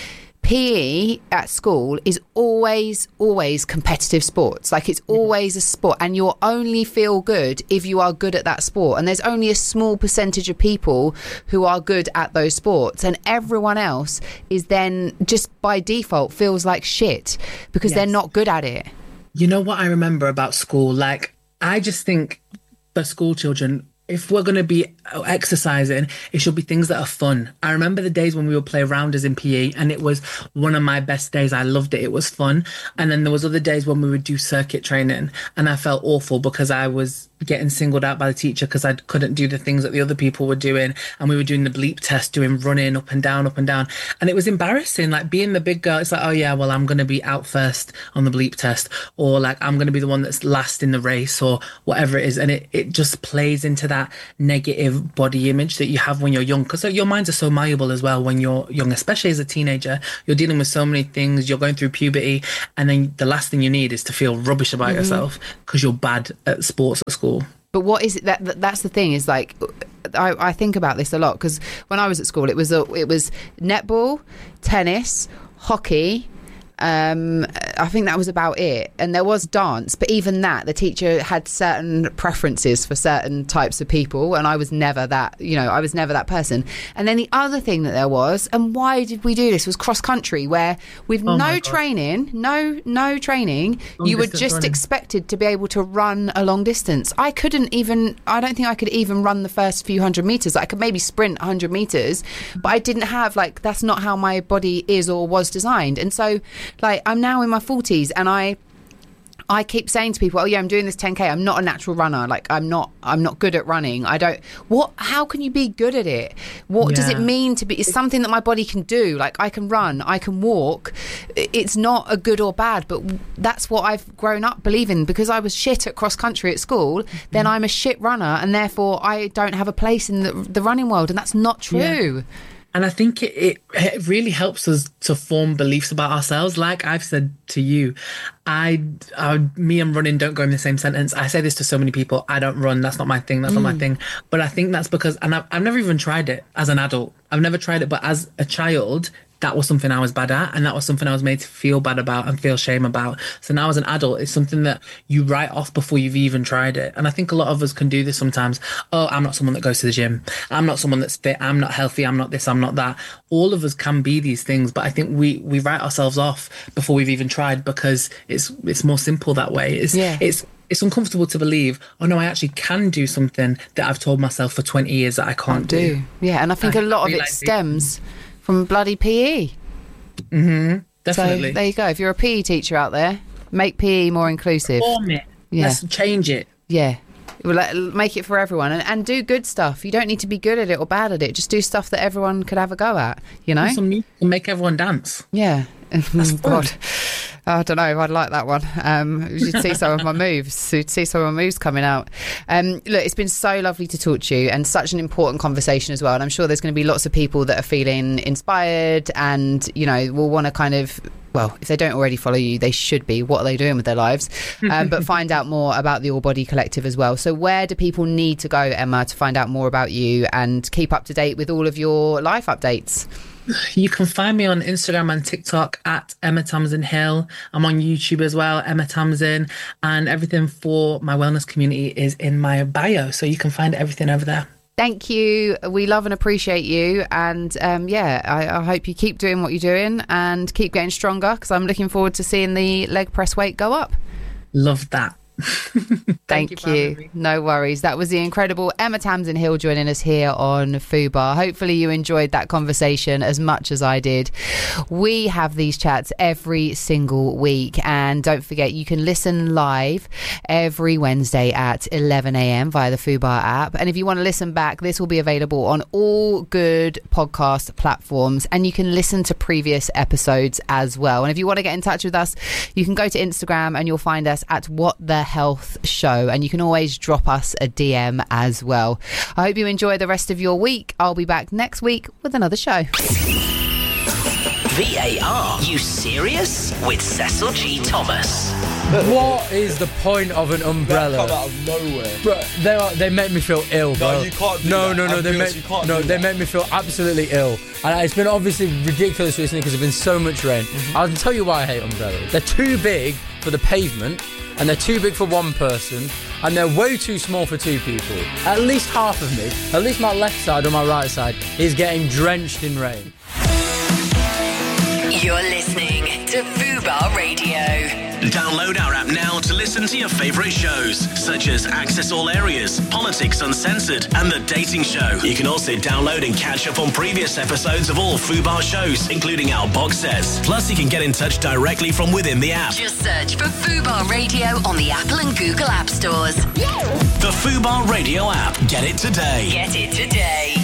Speaker 2: P E at school is always, always competitive sports. Like, it's always a sport, and you'll only feel good if you are good at that sport. And there's only a small percentage of people who are good at those sports, and everyone else is then just by default feels like shit because
Speaker 1: Yes.
Speaker 2: they're not good at it.
Speaker 1: You know what I remember about school? Like, I just think for school children, if we're going to be exercising, it should be things that are fun. I remember the days when we would play rounders in P E, and it was one of my best days. I loved it. It was fun. And then there was other days when we would do circuit training, and I felt awful because I was getting singled out by the teacher because I couldn't do the things that the other people were doing. And we were doing the bleep test, doing running up and down, up and down. And it was embarrassing, like being the big girl. It's like, oh yeah, well, I'm going to be out first on the bleep test, or like I'm going to be the one that's last in the race, or whatever it is. And it, it just plays into that negative body image that you have when you're young, because your minds are so malleable as well when you're young, especially as a teenager. You're dealing with so many things, you're going through puberty, and then the last thing you need is to feel rubbish about
Speaker 2: Mhm.
Speaker 1: yourself because you're bad at sports at school.
Speaker 2: But what is it that, that that's the thing is like I, I think about this a lot because when I was at school it was a, it was netball, tennis, hockey, um I think that was about it, and there was dance, but even that the teacher had certain preferences for certain types of people, and I was never that, you know, I was never that person. And then the other thing that there was, and why did we do this, was cross country, where with
Speaker 1: Oh my
Speaker 2: no
Speaker 1: God.
Speaker 2: training no no training
Speaker 1: Long
Speaker 2: you were
Speaker 1: distance
Speaker 2: just
Speaker 1: running.
Speaker 2: expected to be able to run a long distance. I couldn't even I don't think I could even run the first few hundred meters. I could maybe sprint one hundred meters, but I didn't have, like, that's not how my body is or was designed. And so, like, I'm now in my forties, and I I keep saying to people, oh yeah, I'm doing this ten K. I'm not a natural runner. Like, I'm not I'm not good at running. I don't what how can you be good at it? What does
Speaker 1: Yeah.
Speaker 2: it mean to be? It's something that my body can do. Like, I can run, I can walk. It's not a good or bad, but that's what I've grown up believing. Because I was shit at cross country at school, then I'm a shit runner, and therefore I don't have a place in the, the running world, and that's not true.
Speaker 1: Yeah. And I think it, it, it really helps us to form beliefs about ourselves. Like I've said to you, I, I, me and running don't go in the same sentence. I say this to so many people. I don't run. That's not my thing. That's not my
Speaker 2: Mm.
Speaker 1: thing. But I think that's because, and I've, I've never even tried it as an adult. I've never tried it. But as a child, that was something I was bad at, and that was something I was made to feel bad about and feel shame about. So now as an adult, it's something that you write off before you've even tried it. And I think a lot of us can do this sometimes. Oh, I'm not someone that goes to the gym. I'm not someone that's fit. I'm not healthy. I'm not this. I'm not that. All of us can be these things, but I think we we write ourselves off before we've even tried because it's it's more simple that way. It's
Speaker 2: Yeah.
Speaker 1: it's it's uncomfortable to believe, oh no, I actually can do something that I've told myself for twenty years that I can't do.
Speaker 2: do. Yeah, and I think
Speaker 1: I
Speaker 2: a lot of it
Speaker 1: realise it.
Speaker 2: stems from bloody P E.
Speaker 1: Mm-hmm. Definitely.
Speaker 2: So there you go. If you're a P E teacher out there, make P E more inclusive.
Speaker 1: Form it.
Speaker 2: Yeah.
Speaker 1: Let's change it.
Speaker 2: Yeah. Well, let- make it for everyone, and, and do good stuff. You don't need to be good at it or bad at it. Just do stuff that everyone could have a go at, you know?
Speaker 1: Do some music and make everyone dance.
Speaker 2: Yeah. God. I don't know. I'd like that one. Um, you should see some of my moves. You'd see some of my moves coming out. Um, look, it's been so lovely to talk to you, and such an important conversation as well. And I'm sure there's going to be lots of people that are feeling inspired and, you know, will want to kind of, well, if they don't already follow you, they should be. What are they doing with their lives? Um, but find out more about the All Body Collective as well. So where do people need to go, Emma, to find out more about you and keep up to date with all of your life updates?
Speaker 1: You can find me on Instagram and TikTok at Emma Tamsin Hill. I'm on YouTube as well, Emma Tamsin, and everything for my wellness community is in my bio. So you can find everything over there.
Speaker 2: Thank you. We love and appreciate you. And um, yeah, I, I hope you keep doing what you're doing and keep getting stronger, because I'm looking forward to seeing the leg press weight go up.
Speaker 1: Love that.
Speaker 2: Thank,
Speaker 1: you for
Speaker 2: you.
Speaker 1: having me.
Speaker 2: No worries. That was the incredible Emma Tamsin Hill joining us here on Fubar. Hopefully you enjoyed that conversation as much as I did. We have these chats every single week, and don't forget you can listen live every Wednesday at eleven a.m. via the Fubar app. And if you want to listen back, this will be available on all good podcast platforms, and you can listen to previous episodes as well. And if you want to get in touch with us, you can go to Instagram and you'll find us at What the Health Show, and you can always drop us a D M as well. I hope you enjoy the rest of your week. I'll be back next week with another show.
Speaker 3: V A R, you serious? With Cecil G. Thomas.
Speaker 20: What is the point of an umbrella?
Speaker 21: That come out of nowhere.
Speaker 20: Bro, they are, they make me feel ill, bro.
Speaker 21: No, you can't do
Speaker 20: no,
Speaker 21: that.
Speaker 20: No, no, no. They
Speaker 21: Ambulance,
Speaker 20: make
Speaker 21: you can't
Speaker 20: no,
Speaker 21: do
Speaker 20: they
Speaker 21: that.
Speaker 20: make me feel absolutely ill. And it's been obviously ridiculous recently because there's been so much rain.
Speaker 21: Mm-hmm.
Speaker 20: I'll tell you why I hate umbrellas. They're too big for the pavement, and they're too big for one person, and they're way too small for two people. At least half of me, at least my left side or my right side, is getting drenched in rain.
Speaker 6: You're listening to Fubar Radio.
Speaker 3: Download our app now to listen to your favourite shows, such as Access All Areas, Politics Uncensored, and The Dating Show. You can also download and catch up on previous episodes of all Fubar shows, including our box sets. Plus, you can get in touch directly from within the app.
Speaker 6: Just search for Fubar Radio on the Apple and Google App Stores.
Speaker 3: The Fubar Radio app. Get it today.
Speaker 6: Get it today.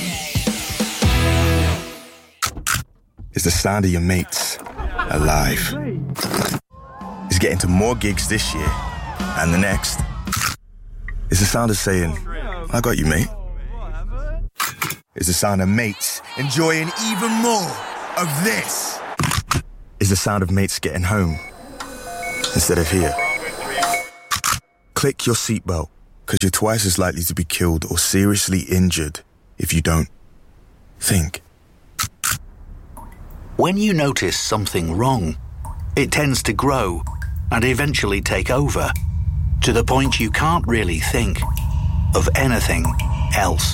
Speaker 22: It's the sound of your mates alive. It's getting to more gigs this year and the next. It's the sound of saying, I got you, mate. It's the sound of mates enjoying even more of this. It's the sound of mates getting home instead of here. Click your seatbelt, because you're twice as likely to be killed or seriously injured if you don't. Think.
Speaker 23: When you notice something wrong, it tends to grow and eventually take over, to the point you can't really think of anything else.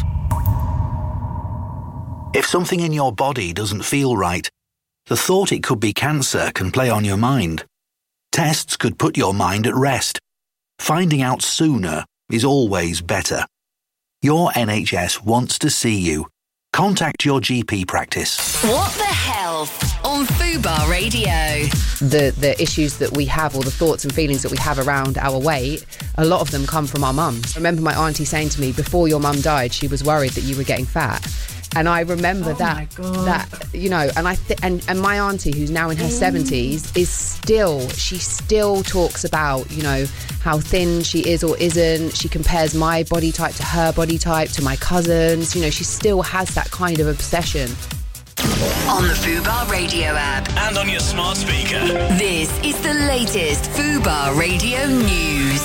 Speaker 23: If something in your body doesn't feel right, the thought it could be cancer can play on your mind. Tests could put your mind at rest. Finding out sooner is always better. Your N H S wants to see you. Contact your G P practice.
Speaker 6: What the Health on Fubar Radio.
Speaker 2: The the issues that we have, or the thoughts and feelings that we have around our weight, a lot of them come from our mums. I remember my auntie saying to me, before your mum died, she was worried that you were getting fat. And I remember
Speaker 1: Oh
Speaker 2: that,
Speaker 1: my God.
Speaker 2: that you know, and I th- and and my auntie, who's now in her seventies, is still she still talks about, you know, how thin she is or isn't. She compares my body type to her body type, to my cousins. You know, she still has that kind of obsession.
Speaker 6: On the Fubar Radio app.
Speaker 3: And on your smart speaker.
Speaker 6: This is the latest Fubar Radio news.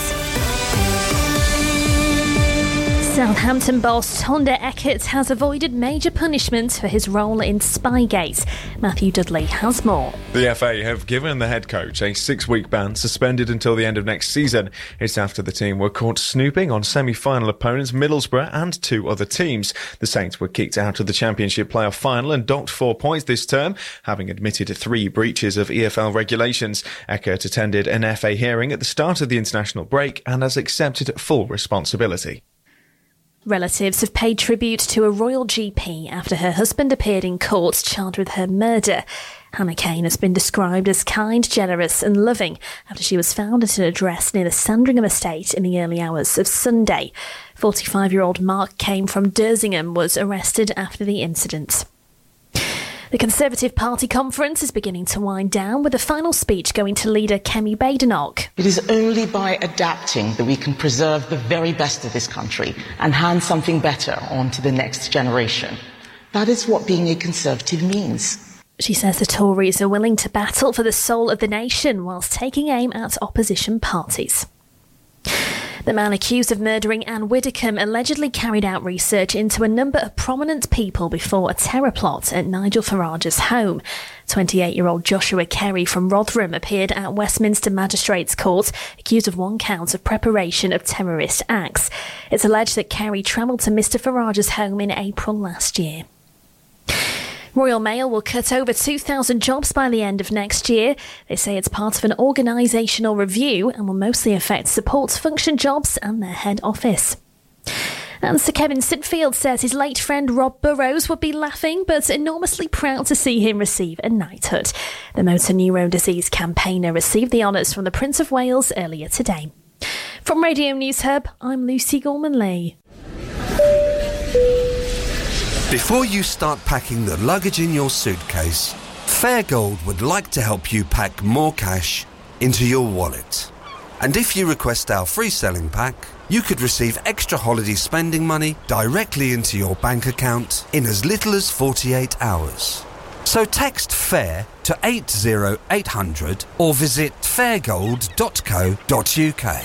Speaker 5: Southampton boss Honda Eckert has avoided major punishment for his role in Spygate. Matthew Dudley has more.
Speaker 24: The F A have given the head coach a six-week ban, suspended until the end of next season. It's after the team were caught snooping on semi-final opponents Middlesbrough and two other teams. The Saints were kicked out of the Championship playoff final and docked four points this term, having admitted three breaches of E F L regulations. Eckert attended an F A hearing at the start of the international break and has accepted full responsibility.
Speaker 5: Relatives have paid tribute to a royal G P after her husband appeared in court charged with her murder. Hannah Kane has been described as kind, generous and loving after she was found at an address near the Sandringham estate in the early hours of Sunday. forty-five-year-old Mark Kane from Dersingham was arrested after the incident. The Conservative Party conference is beginning to wind down, with the final speech going to leader Kemi Badenoch.
Speaker 25: It is only by adapting that we can preserve the very best of this country and hand something better on to the next generation. That is what being a Conservative means.
Speaker 5: She says the Tories are willing to battle for the soul of the nation whilst taking aim at opposition parties. The man accused of murdering Anne Widdecombe allegedly carried out research into a number of prominent people before a terror plot at Nigel Farage's home. twenty-eight-year-old Joshua Kerry from Rotherham appeared at Westminster Magistrates Court, accused of one count of preparation of terrorist acts. It's alleged that Kerry travelled to Mr Farage's home in April last year. Royal Mail will cut over two thousand jobs by the end of next year. They say it's part of an organisational review and will mostly affect support function jobs and their head office. And Sir Kevin Sitfield says his late friend Rob Burrows would be laughing but enormously proud to see him receive a knighthood. The motor neurone disease campaigner received the honours from the Prince of Wales earlier today. From Radio News Hub, I'm Lucy Gorman-Lee.
Speaker 26: Before you start packing the luggage in your suitcase, Fairgold would like to help you pack more cash into your wallet. And if you request our free selling pack, you could receive extra holiday spending money directly into your bank account in as little as forty-eight hours. So text FAIR to eight zero eight hundred or visit fairgold dot co dot uk.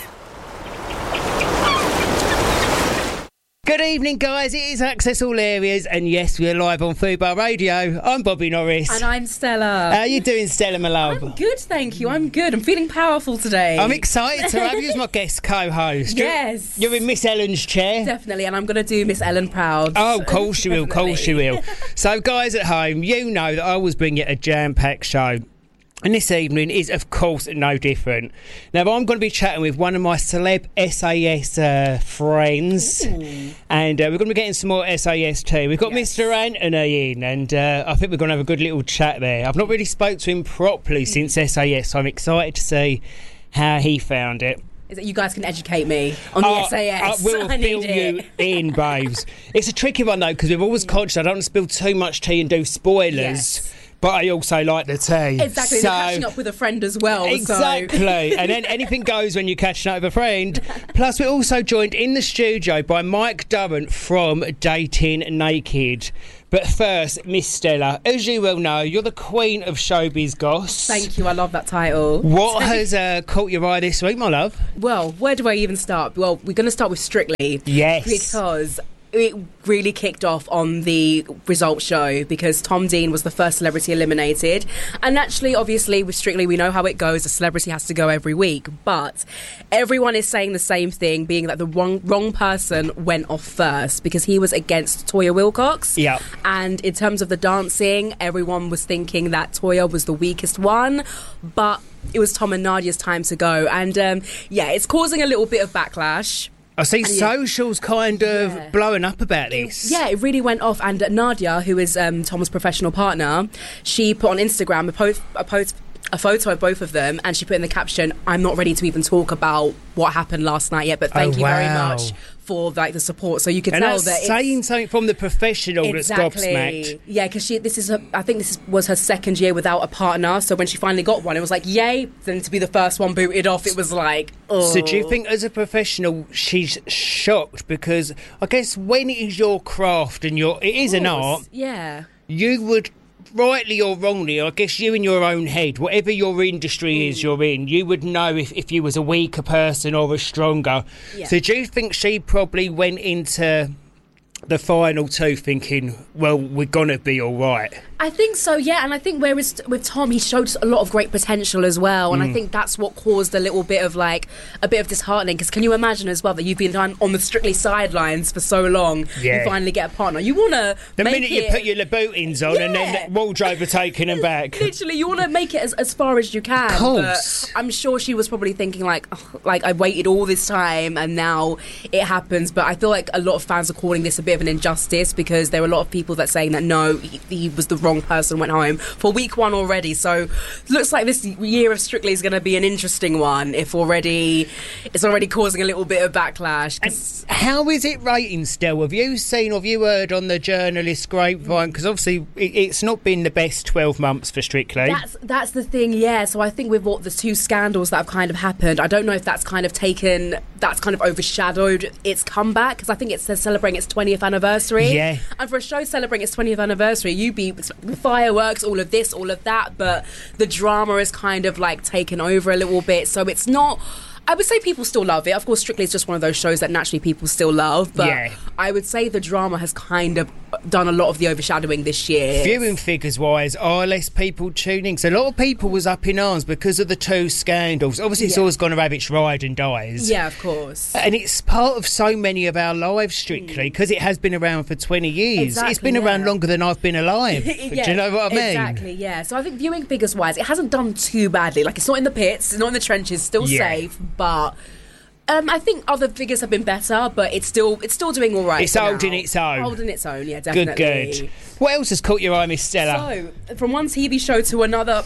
Speaker 4: Good evening, guys. It is Access All Areas, and yes, we're live on Fubar Radio. I'm Bobby Norris.
Speaker 7: And I'm Stella.
Speaker 4: How you doing, Stella, my love?
Speaker 7: I'm good, thank you. I'm good. I'm feeling powerful today.
Speaker 4: I'm excited to have you as my guest co-host.
Speaker 7: Yes.
Speaker 4: You're in Miss Ellen's chair.
Speaker 7: Definitely, and I'm going to do Miss Ellen proud.
Speaker 4: Oh, of course you will, of course you will. So, guys at home, you know that I always bring you a jam-packed show. And this evening is, of course, no different. Now, I'm going to be chatting with one of my celeb S A S uh, friends. Ooh. And uh, we're going to be getting some more S A S too. We've got yes. Mister Anthony in, and uh, I think we're going to have a good little chat there. I've not really spoke to him properly since S A S, so I'm excited to see how he found it.
Speaker 7: Is that you guys can educate me on the uh, S A S?
Speaker 4: I will
Speaker 7: I
Speaker 4: fill you in, babes. It's a tricky one, though, because we're always conscious I don't want to spill too much tea and do spoilers. Yes. But I also like the tea.
Speaker 7: Exactly, so, and you're catching up with a friend as well.
Speaker 4: Exactly,
Speaker 7: so.
Speaker 4: And then anything goes when you're catching up with a friend. Plus, we're also joined in the studio by Mike Durrant from Dating Naked. But first, Miss Stella, as you well know, you're the queen of showbiz goss.
Speaker 7: Thank you, I love that title.
Speaker 4: What has uh, caught your eye this week, my love?
Speaker 7: Well, where do I even start? Well, we're going to start with Strictly.
Speaker 4: Yes.
Speaker 7: Because it really kicked off on the results show because Tom Dean was the first celebrity eliminated. And naturally, obviously, with Strictly, we know how it goes. A celebrity has to go every week. But everyone is saying the same thing, being that the wrong, wrong person went off first because he was against Toya Wilcox.
Speaker 4: Yeah.
Speaker 7: And in terms of the dancing, everyone was thinking that Toya was the weakest one. But it was Tom and Nadia's time to go. And, um, yeah, it's causing a little bit of backlash.
Speaker 4: I see
Speaker 7: and
Speaker 4: socials yeah. kind of yeah. blowing up about this.
Speaker 7: It, yeah, it really went off. And Nadia, who is um, Tom's professional partner, she put on Instagram a post, a post, a photo of both of them, and she put in the caption, "I'm not ready to even talk about what happened last night yet, but thank
Speaker 4: oh,
Speaker 7: you
Speaker 4: wow.
Speaker 7: very much for like the support." So you can
Speaker 4: and
Speaker 7: tell
Speaker 4: that's
Speaker 7: that
Speaker 4: saying
Speaker 7: it's,
Speaker 4: something from the professional
Speaker 7: exactly.
Speaker 4: that's gobsmacked.
Speaker 7: Yeah, because she this is her, I think this is, was her second year without a partner. So when she finally got one, it was like yay. Then to be the first one booted off, it was like. Oh.
Speaker 4: So do you think, as a professional, she's shocked because I guess when it is your craft and your it is an art,
Speaker 7: yeah,
Speaker 4: you would. Rightly or wrongly, I guess you in your own head, whatever your industry mm. is you're in, you would know if, if you was a weaker person or a stronger. Yeah. So do you think she probably went into the final two thinking, well, we're going to be all right?
Speaker 7: I think so, yeah. And I think whereas with Tom, he showed a lot of great potential as well. And mm. I think that's what caused a little bit of like a bit of disheartening. Because can you imagine as well that you've been on, on the Strictly sidelines for so long,
Speaker 4: yeah.
Speaker 7: you finally get a partner. You want to
Speaker 4: The
Speaker 7: make
Speaker 4: minute
Speaker 7: it,
Speaker 4: you put your Louboutins on yeah. and then wardrobe are taking them back.
Speaker 7: Literally, you want to make it as, as far as you can.
Speaker 4: Of course.
Speaker 7: But I'm sure she was probably thinking like, oh, like I waited all this time and now it happens. But I feel like a lot of fans are calling this a bit of an injustice because there are a lot of people that are saying that no, he, he was the wrong person, went home for week one already. So looks like this year of Strictly is going to be an interesting one if already it's already causing a little bit of backlash.
Speaker 4: And how is it rating still? Have you seen or have you heard on the journalist grapevine? Because obviously it, it's not been the best twelve months for Strictly.
Speaker 7: That's, that's the thing, yeah. So I think with what the two scandals that have kind of happened, I don't know if that's kind of taken, that's kind of overshadowed its comeback because I think it's celebrating its twentieth anniversary.
Speaker 4: Yeah.
Speaker 7: And for a show celebrating its twentieth anniversary, you be fireworks, all of this, all of that, but the drama is kind of like taken over a little bit. So it's not. I would say people still love it. Of course, Strictly is just one of those shows that naturally people still love. But
Speaker 4: yeah.
Speaker 7: I would say the drama has kind of done a lot of the overshadowing this year.
Speaker 4: Viewing figures-wise, are less people tuning? So a lot of people was up in arms because of the two scandals. Obviously, it's yeah. always going to have its ride and dies.
Speaker 7: Yeah, of course.
Speaker 4: And it's part of so many of our lives, Strictly, because mm. it has been around for twenty years.
Speaker 7: Exactly,
Speaker 4: it's been
Speaker 7: yeah.
Speaker 4: around longer than I've been alive.
Speaker 7: yeah,
Speaker 4: Do you know what I mean?
Speaker 7: Exactly, yeah. So I think viewing figures-wise, it hasn't done too badly. Like, it's not in the pits, it's not in the trenches, still
Speaker 4: yeah.
Speaker 7: safe, but... Um, I think other figures have been better, but it's still it's still doing all right.
Speaker 4: It's holding its own.
Speaker 7: Holding its own, yeah, definitely.
Speaker 4: Good, good. What else has caught your eye, Miss Stella?
Speaker 7: So, from one T V show to another,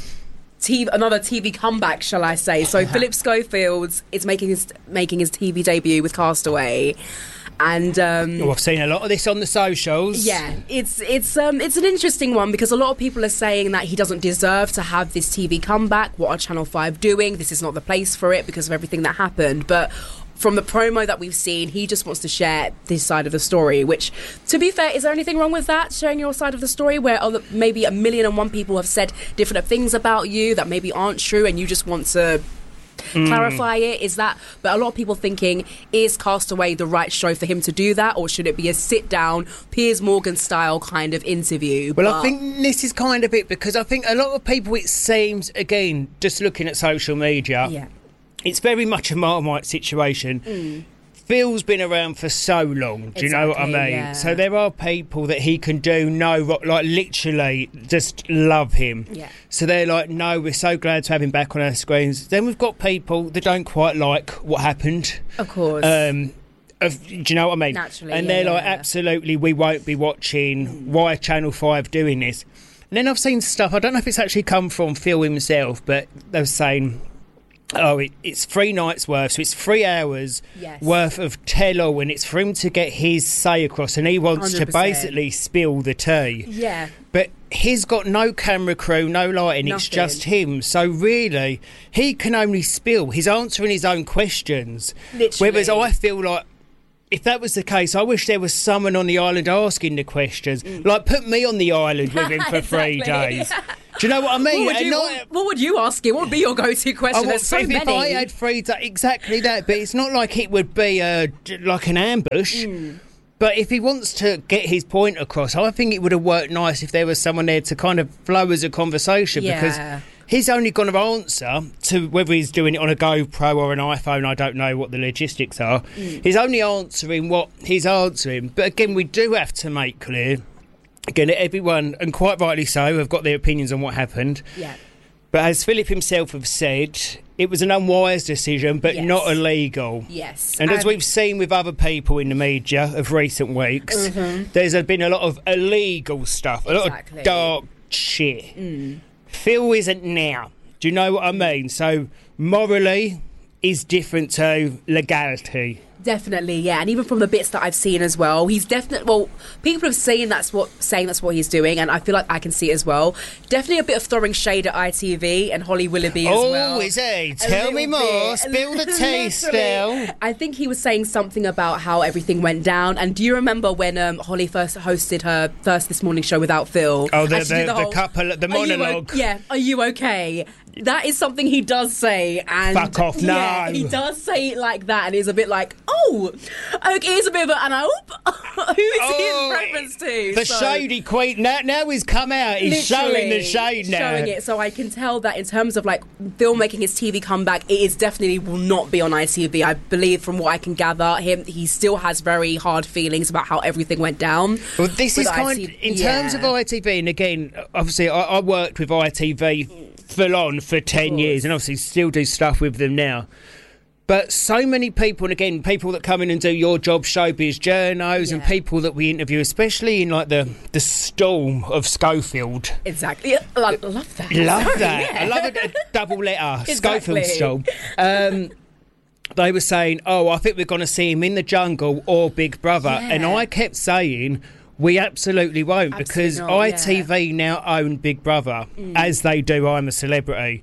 Speaker 7: T V, another T V comeback, shall I say? So, Philip Schofield is making his making his T V debut with Castaway. And um,
Speaker 4: oh, I've seen a lot of this on the socials.
Speaker 7: Yeah, it's it's um, it's an interesting one because a lot of people are saying that he doesn't deserve to have this T V comeback. What are Channel five doing? This is not the place for it because of everything that happened. But from the promo that we've seen, he just wants to share this side of the story, which, to be fair, is there anything wrong with that, sharing your side of the story, where other, maybe a million and one people have said different things about you that maybe aren't true, and you just want to mm. clarify it? Is that, but a lot of people thinking, is Castaway the right show for him to do that, or should it be a sit-down, Piers Morgan style kind of interview?
Speaker 4: Well,
Speaker 7: but
Speaker 4: I think this is kind of it, because I think a lot of people, it seems, again, just looking at social media,
Speaker 7: yeah.
Speaker 4: it's very much a Marmite situation.
Speaker 7: Mm.
Speaker 4: Phil's been around for so long, do you know what I
Speaker 7: Exactly,
Speaker 4: mean?
Speaker 7: yeah.
Speaker 4: So there are people that he can do no, like literally just love him.
Speaker 7: Yeah.
Speaker 4: So they're like, no, we're so glad to have him back on our screens. Then we've got people that don't quite like what happened.
Speaker 7: Of course.
Speaker 4: Um, of, do you know what I mean?
Speaker 7: Naturally,
Speaker 4: and
Speaker 7: yeah,
Speaker 4: they're like,
Speaker 7: yeah.
Speaker 4: absolutely, we won't be watching. Why Channel five doing this? And then I've seen stuff, I don't know if it's actually come from Phil himself, but they were saying, oh, it, it's three nights worth, so it's three hours
Speaker 7: Yes.
Speaker 4: worth of tell-all, and it's for him to get his say across, and he wants
Speaker 7: one hundred
Speaker 4: to
Speaker 7: percent.
Speaker 4: basically spill the tea.
Speaker 7: Yeah.
Speaker 4: But he's got no camera crew, no lighting, it's
Speaker 7: Nothing.
Speaker 4: just him. So really, he can only spill. He's answering his own questions.
Speaker 7: Literally.
Speaker 4: Whereas I feel like, if that was the case, I wish there was someone on the island asking the questions. Like, put me on the island with him for three
Speaker 7: Exactly.
Speaker 4: days. Do you know what I mean?
Speaker 7: What would,
Speaker 4: And
Speaker 7: you,
Speaker 4: not-
Speaker 7: what, what would you ask him? What would be your go-to question?
Speaker 4: I
Speaker 7: There's so
Speaker 4: if,
Speaker 7: many.
Speaker 4: if I had three days, exactly that. But it's not like it would be uh, d- like an ambush.
Speaker 7: Mm.
Speaker 4: But if he wants to get his point across, I think it would have worked nice if there was someone there to kind of flow as a conversation.
Speaker 7: Yeah.
Speaker 4: Because he's only going to answer to whether he's doing it on a GoPro or an iPhone. I don't know what the logistics are.
Speaker 7: Mm.
Speaker 4: He's only answering what he's answering. But again, we do have to make clear, again, that everyone, and quite rightly so, have got their opinions on what happened.
Speaker 7: Yeah.
Speaker 4: But as Philip himself have said, it was an unwise decision, but
Speaker 7: Yes.
Speaker 4: not illegal.
Speaker 7: Yes.
Speaker 4: And as
Speaker 7: And-
Speaker 4: we've seen with other people in the media of recent weeks,
Speaker 7: Mhm.
Speaker 4: there's been a lot of illegal stuff, a lot
Speaker 7: Exactly.
Speaker 4: of dark shit.
Speaker 7: Mm.
Speaker 4: Phil isn't now. Do you know what I mean? So morally is different to legality.
Speaker 7: Definitely, yeah, and even from the bits that I've seen as well, he's definitely. Well, people have saying that's what saying that's what he's doing, and I feel like I can see it as well. Definitely a bit of throwing shade at I T V and Holly Willoughby as
Speaker 4: Oh,
Speaker 7: well.
Speaker 4: is he?
Speaker 7: A
Speaker 4: Tell me
Speaker 7: little
Speaker 4: more.
Speaker 7: bit.
Speaker 4: Spill the tea,
Speaker 7: Literally.
Speaker 4: Stell.
Speaker 7: I think he was saying something about how everything went down. And do you remember when um, Holly first hosted her first This Morning show without Phil?
Speaker 4: Oh, the,
Speaker 7: And she did
Speaker 4: the, the
Speaker 7: whole,
Speaker 4: couple, the
Speaker 7: "Are you o-
Speaker 4: monologue.
Speaker 7: yeah, are you okay? That is something he does say, and
Speaker 4: Fuck off,
Speaker 7: yeah,
Speaker 4: no.
Speaker 7: he does say it like that, and it's a bit like, oh, okay, it's a bit of a, and I hope who is he in reference to?
Speaker 4: The
Speaker 7: So-
Speaker 4: shady queen. Now, now he's come out. He's showing the
Speaker 7: Literally
Speaker 4: shade now.
Speaker 7: showing it, so I can tell that in terms of like Phil making his T V comeback, it is definitely will not be on I T V. I believe, from what I can gather, him he still has very hard feelings about how everything went down.
Speaker 4: Well, this
Speaker 7: with
Speaker 4: is kind
Speaker 7: I T V.
Speaker 4: in terms of
Speaker 7: Yeah.
Speaker 4: I T V, and again, obviously, I, I worked with I T V full on for ten years, and obviously still do stuff with them now. But so many people, and again, people that come in and do your job, showbiz journos, and people that we interview, especially in like the the storm of Schofield.
Speaker 7: Exactly, I I love that.
Speaker 4: Love
Speaker 7: Sorry,
Speaker 4: that.
Speaker 7: yeah.
Speaker 4: I love a, a double letter.
Speaker 7: Exactly.
Speaker 4: Schofield storm. Um, they were saying, "Oh, I think we're going to see him in the jungle or Big Brother,"
Speaker 7: Yeah.
Speaker 4: and I kept saying, we absolutely won't, because
Speaker 7: not,
Speaker 4: I T V now own Big Brother,
Speaker 7: Mm.
Speaker 4: as they do I'm a Celebrity.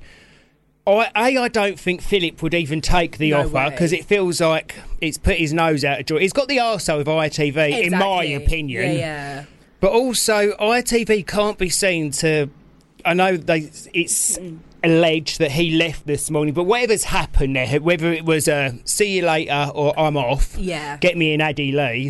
Speaker 4: I, A, I don't think Philip would even take the
Speaker 7: No
Speaker 4: offer,
Speaker 7: way.
Speaker 4: because it feels like it's put his nose out of joint. He's got the arsehole of I T V, in my
Speaker 7: Exactly.
Speaker 4: opinion.
Speaker 7: Yeah, yeah.
Speaker 4: But also, I T V can't be seen to... I know they it's alleged that he left this morning, but whatever's happened there, whether it was a see you later or I'm off,
Speaker 7: Yeah.
Speaker 4: get me in Addie Lee...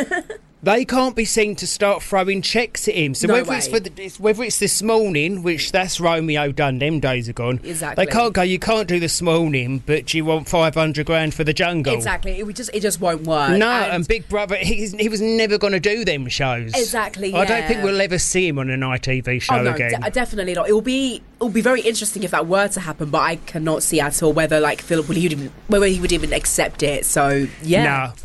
Speaker 4: They can't be seen to start throwing checks at him. So
Speaker 7: No
Speaker 4: whether it's
Speaker 7: way.
Speaker 4: for the, it's, whether it's this morning, which that's Romeo done, them days are gone.
Speaker 7: Exactly.
Speaker 4: They can't go. You can't do this morning, but you want five hundred grand for the jungle.
Speaker 7: Exactly, it would just it just won't work.
Speaker 4: No,
Speaker 7: And-
Speaker 4: and, Big Brother, he, he was never going to do them shows.
Speaker 7: Exactly,
Speaker 4: I don't
Speaker 7: yeah.
Speaker 4: think we'll ever see him on an I T V show
Speaker 7: Oh no,
Speaker 4: again.
Speaker 7: de- definitely not. It will be it will be very interesting if that were to happen, but I cannot see at all whether like Philip would even whether he would even accept it. So yeah,
Speaker 4: Nah.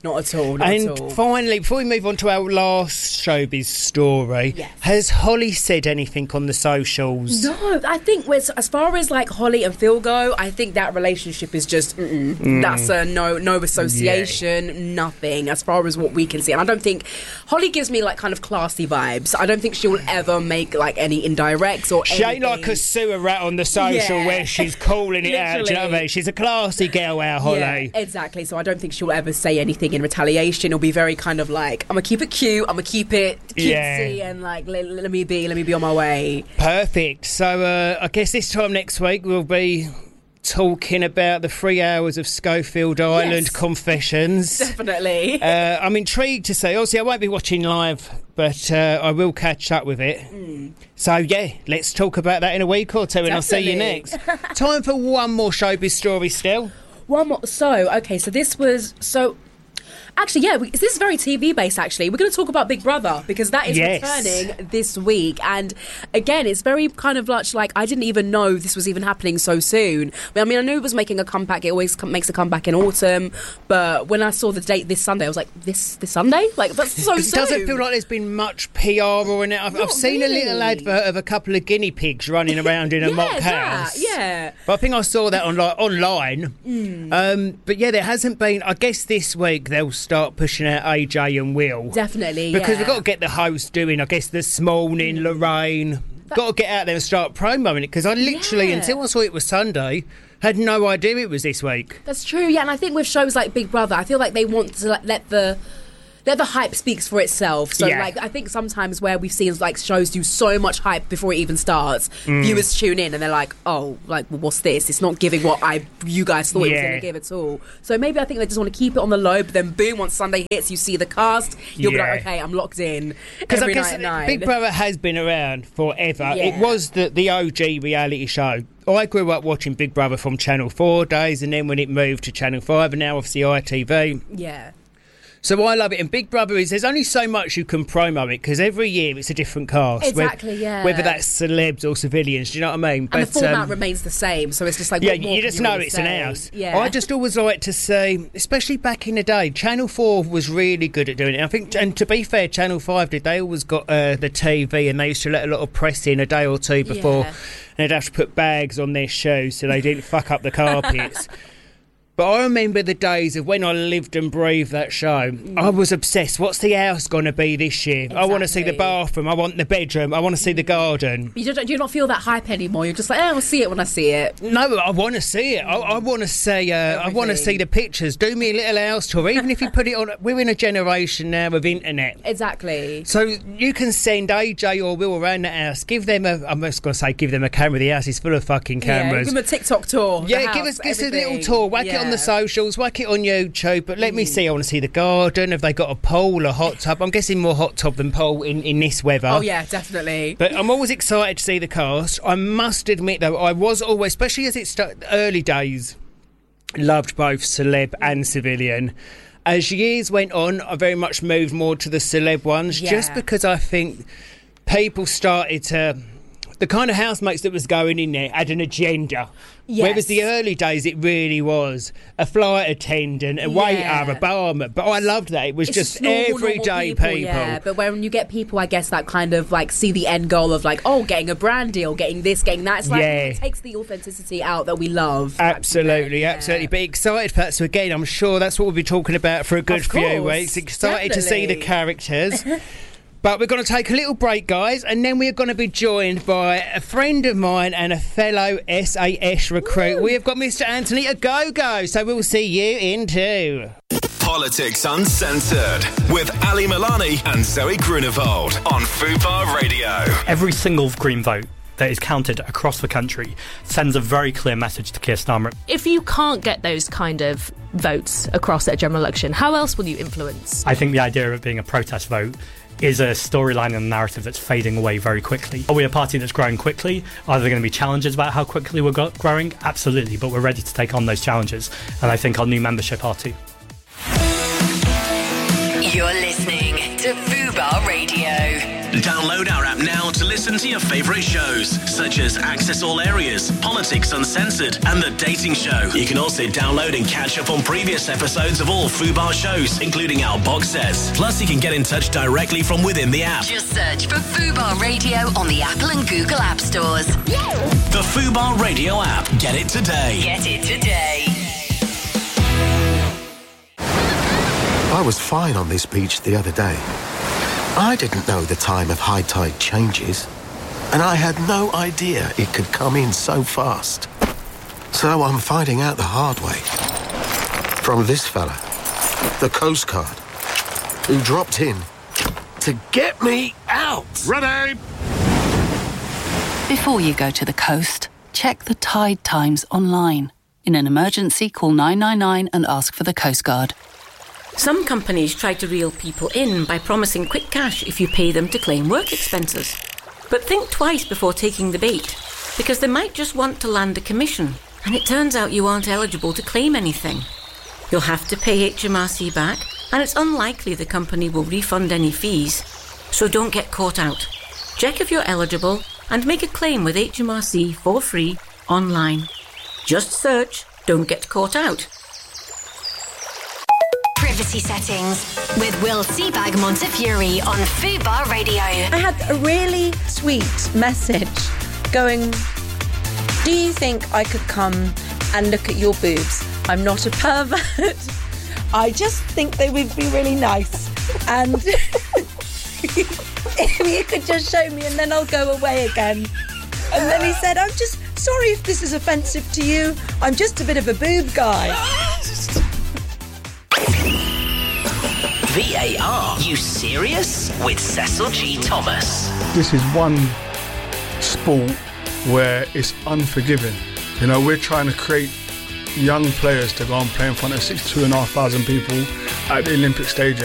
Speaker 7: Not at all. Not
Speaker 4: and
Speaker 7: at all.
Speaker 4: finally, before we move on to our last showbiz story,
Speaker 7: Yes.
Speaker 4: has Holly said anything on the socials?
Speaker 7: No, I think with, as far as like Holly and Phil go, I think that relationship is just mm-mm.
Speaker 4: Mm.
Speaker 7: That's a no, no association, nothing as far as what we can see. And I don't think Holly gives me like kind of classy vibes. I don't think she'll ever make like any indirects or
Speaker 4: She
Speaker 7: anything.
Speaker 4: ain't like a sewer rat on the social
Speaker 7: Yeah.
Speaker 4: where she's calling it out. Do you know what I mean? She's a classy girl, our Holly.
Speaker 7: Yeah, exactly. So I don't think she'll ever say anything in retaliation. It'll be very kind of like, I'm gonna keep it cute, I'm gonna keep it cutesy,
Speaker 4: Yeah.
Speaker 7: and like let, let me be, let me be on my way.
Speaker 4: Perfect. So uh, I guess this time next week we'll be talking about the three hours of Schofield Island
Speaker 7: Yes.
Speaker 4: confessions.
Speaker 7: Definitely.
Speaker 4: Uh, I'm intrigued to see. Obviously, I won't be watching live, but uh, I will catch up with it.
Speaker 7: Mm.
Speaker 4: So, yeah, let's talk about that in a week or two, and I'll see you
Speaker 7: Definitely.
Speaker 4: next. Time for one more showbiz story still.
Speaker 7: One more. So, okay, so this was so. Actually, yeah, we, this is very T V based. Actually, we're going to talk about Big Brother because that is
Speaker 4: Yes.
Speaker 7: returning this week, and again, it's very kind of much like I didn't even know this was even happening so soon. I mean, I knew it was making a comeback. It always com- makes a comeback in autumn, but when I saw the date this Sunday, I was like, this this Sunday, like that's so
Speaker 4: It
Speaker 7: soon.
Speaker 4: doesn't feel like there's been much P R or in it. I've, I've
Speaker 7: Not
Speaker 4: seen a little
Speaker 7: really.
Speaker 4: advert of a couple of guinea pigs running around in a
Speaker 7: Yeah,
Speaker 4: mock
Speaker 7: that,
Speaker 4: house.
Speaker 7: yeah.
Speaker 4: But I think I saw that on, like, online.
Speaker 7: Mm.
Speaker 4: Um, but yeah, there hasn't been. I guess this week they'll start pushing out A J and Will.
Speaker 7: Definitely,
Speaker 4: Because
Speaker 7: yeah.
Speaker 4: we've got to get the host doing, I guess, this morning, Lorraine. Got to get out there and start promoting it because I literally,
Speaker 7: Yeah.
Speaker 4: until I saw it was Sunday, had no idea it was this week.
Speaker 7: That's true, yeah, and I think with shows like Big Brother, I feel like they want to let, let the let the hype speaks for itself. So,
Speaker 4: Yeah.
Speaker 7: like, I think sometimes where we've seen like shows do so much hype before it even starts,
Speaker 4: Mm.
Speaker 7: viewers tune in and they're like, "Oh, like, well, what's this? It's not giving what I you guys thought it was
Speaker 4: Yeah.
Speaker 7: going to give at all." So maybe I think they just want to keep it on the low. But then, boom, once Sunday hits, you see the cast, you'll be like,
Speaker 4: Yeah.
Speaker 7: "Okay, I'm locked in."
Speaker 4: Because I
Speaker 7: Every
Speaker 4: guess
Speaker 7: night at nine.
Speaker 4: Big Brother has been around forever. It
Speaker 7: Yeah.
Speaker 4: was the, the O G reality show. I grew up watching Big Brother from Channel four days, and then when it moved to Channel five, and now obviously I T V.
Speaker 7: Yeah.
Speaker 4: So I love it. And Big Brother is, there's only so much you can promo it because every year it's a different cast. Whe-
Speaker 7: Exactly, yeah.
Speaker 4: Whether that's celebs or civilians, do you know what I mean?
Speaker 7: And the format
Speaker 4: um,
Speaker 7: remains the same, so it's just like
Speaker 4: yeah,
Speaker 7: what more
Speaker 4: you
Speaker 7: can
Speaker 4: just know
Speaker 7: really
Speaker 4: it's an
Speaker 7: say?
Speaker 4: house.
Speaker 7: Yeah,
Speaker 4: I just always like to say, especially back in the day, Channel four was really good at doing it. I think, and to be fair, Channel five did. They always got uh, the T V, and they used to let a lot of press in a day or two before,
Speaker 7: Yeah.
Speaker 4: and they'd have to put bags on their shoes so they didn't fuck up the carpets. But I remember the days of when I lived and breathed that show.
Speaker 7: Mm.
Speaker 4: I was obsessed. What's the house going to be this year? I want to see the
Speaker 7: Exactly.
Speaker 4: bathroom. I want the bedroom. I want to see the garden.
Speaker 7: You don't, do you not feel that hype anymore? You're just like, eh, I'll see it when I see it.
Speaker 4: No, I want to see it. I, I want to see. Uh, I want to see the pictures. Do me a little house tour, even if you put it on. We're in a generation now of internet,
Speaker 7: Exactly.
Speaker 4: so you can send A J or Will around the house. Give them a. I'm just going to say, give them a camera. The house is full of fucking
Speaker 7: Yeah,
Speaker 4: cameras.
Speaker 7: give them a TikTok tour. of
Speaker 4: Yeah,
Speaker 7: the
Speaker 4: give
Speaker 7: house,
Speaker 4: us, give us a
Speaker 7: everything.
Speaker 4: little tour. Whack it on
Speaker 7: Yeah.
Speaker 4: the socials. Whack it on YouTube. But let me see. I want to see the garden. Have they got a pool, a hot tub? I'm guessing more hot tub than pool in, in this weather.
Speaker 7: Oh yeah, definitely.
Speaker 4: But I'm always excited to see the cast. I must admit, though, I was always, especially as it started, early days, loved both celeb and civilian. As years went on, I very much moved more to the celeb ones,
Speaker 7: Yeah.
Speaker 4: just because I think people started to. The kind of housemates that was going in there had an agenda.
Speaker 7: Yes.
Speaker 4: Whereas the early days, it really was a flight attendant, a waiter,
Speaker 7: Yeah.
Speaker 4: a barman. But I loved that. It was
Speaker 7: It's
Speaker 4: just
Speaker 7: normal, normal
Speaker 4: everyday
Speaker 7: people,
Speaker 4: people.
Speaker 7: Yeah, but when you get people, I guess, that kind of like see the end goal of like, oh, getting a brand deal, getting this, getting that. It's like
Speaker 4: Yeah.
Speaker 7: it takes the authenticity out that we love.
Speaker 4: Absolutely, absolutely. But excited for that. So again, I'm sure that's what we'll be talking about for a good
Speaker 7: Of
Speaker 4: few
Speaker 7: course,
Speaker 4: weeks. Excited to see the
Speaker 7: definitely.
Speaker 4: characters. But we're going to take a little break, guys, and then we're going to be joined by a friend of mine and a fellow S A S recruit. We have got Mister Anthony Agogo, so we'll see you in two.
Speaker 3: Politics Uncensored with Ali Milani and Zoe Grunewald on Fubar Radio.
Speaker 8: Every single Green vote that is counted across the country sends a very clear message to Keir Starmer.
Speaker 10: If you can't get those kind of votes across at a general election, how else will you influence?
Speaker 8: I think the idea of it being a protest vote is a storyline and a narrative that's fading away very quickly. Are we a party that's growing quickly? Are there going to be challenges about how quickly we're go- growing? Absolutely, but we're ready to take on those challenges, and I think our new membership are too.
Speaker 9: You're listening to Fubar Radio.
Speaker 3: Download our app now to listen to your favourite shows, such as Access All Areas, Politics Uncensored, and The Dating Show. You can also download and catch up on previous episodes of all Fubar shows, including our box sets. Plus, you can get in touch directly from within the app.
Speaker 6: Just search for Fubar Radio on the Apple and Google App Stores.
Speaker 3: The Fubar Radio app. Get it today.
Speaker 6: Get it today.
Speaker 11: I was fine on this beach the other day. I didn't know the time of high tide changes, and I had no idea it could come in so fast. So I'm finding out the hard way. From this fella, the Coast Guard, who dropped in to get me out. Ready?
Speaker 12: Before you go to the coast, check the tide times online. In an emergency, call nine nine nine and ask for the Coast Guard.
Speaker 13: Some companies try to reel people in by promising quick cash if you pay them to claim work expenses. But think twice before taking the bait, because they might just want to land a commission, and it turns out you aren't eligible to claim anything. You'll have to pay H M R C back, and it's unlikely the company will refund any fees, so don't get caught out. Check if you're eligible and make a claim with H M R C for free online. Just search Don't Get Caught Out.
Speaker 6: Privacy settings with Will Seabag Montefiore on Fubar Radio.
Speaker 14: I had a really sweet message going, do you think I could come and look at your boobs? I'm not a pervert. I just think they would be really nice. And if you could just show me and then I'll go away again. And then he said, I'm just sorry if this is offensive to you. I'm just a bit of a boob guy.
Speaker 3: V A R, you serious? With Cecil G. Thomas.
Speaker 15: This is one sport where it's unforgiving. You know, we're trying to create young players to go and play in front of sixty-two and a half thousand people at the Olympic Stadium.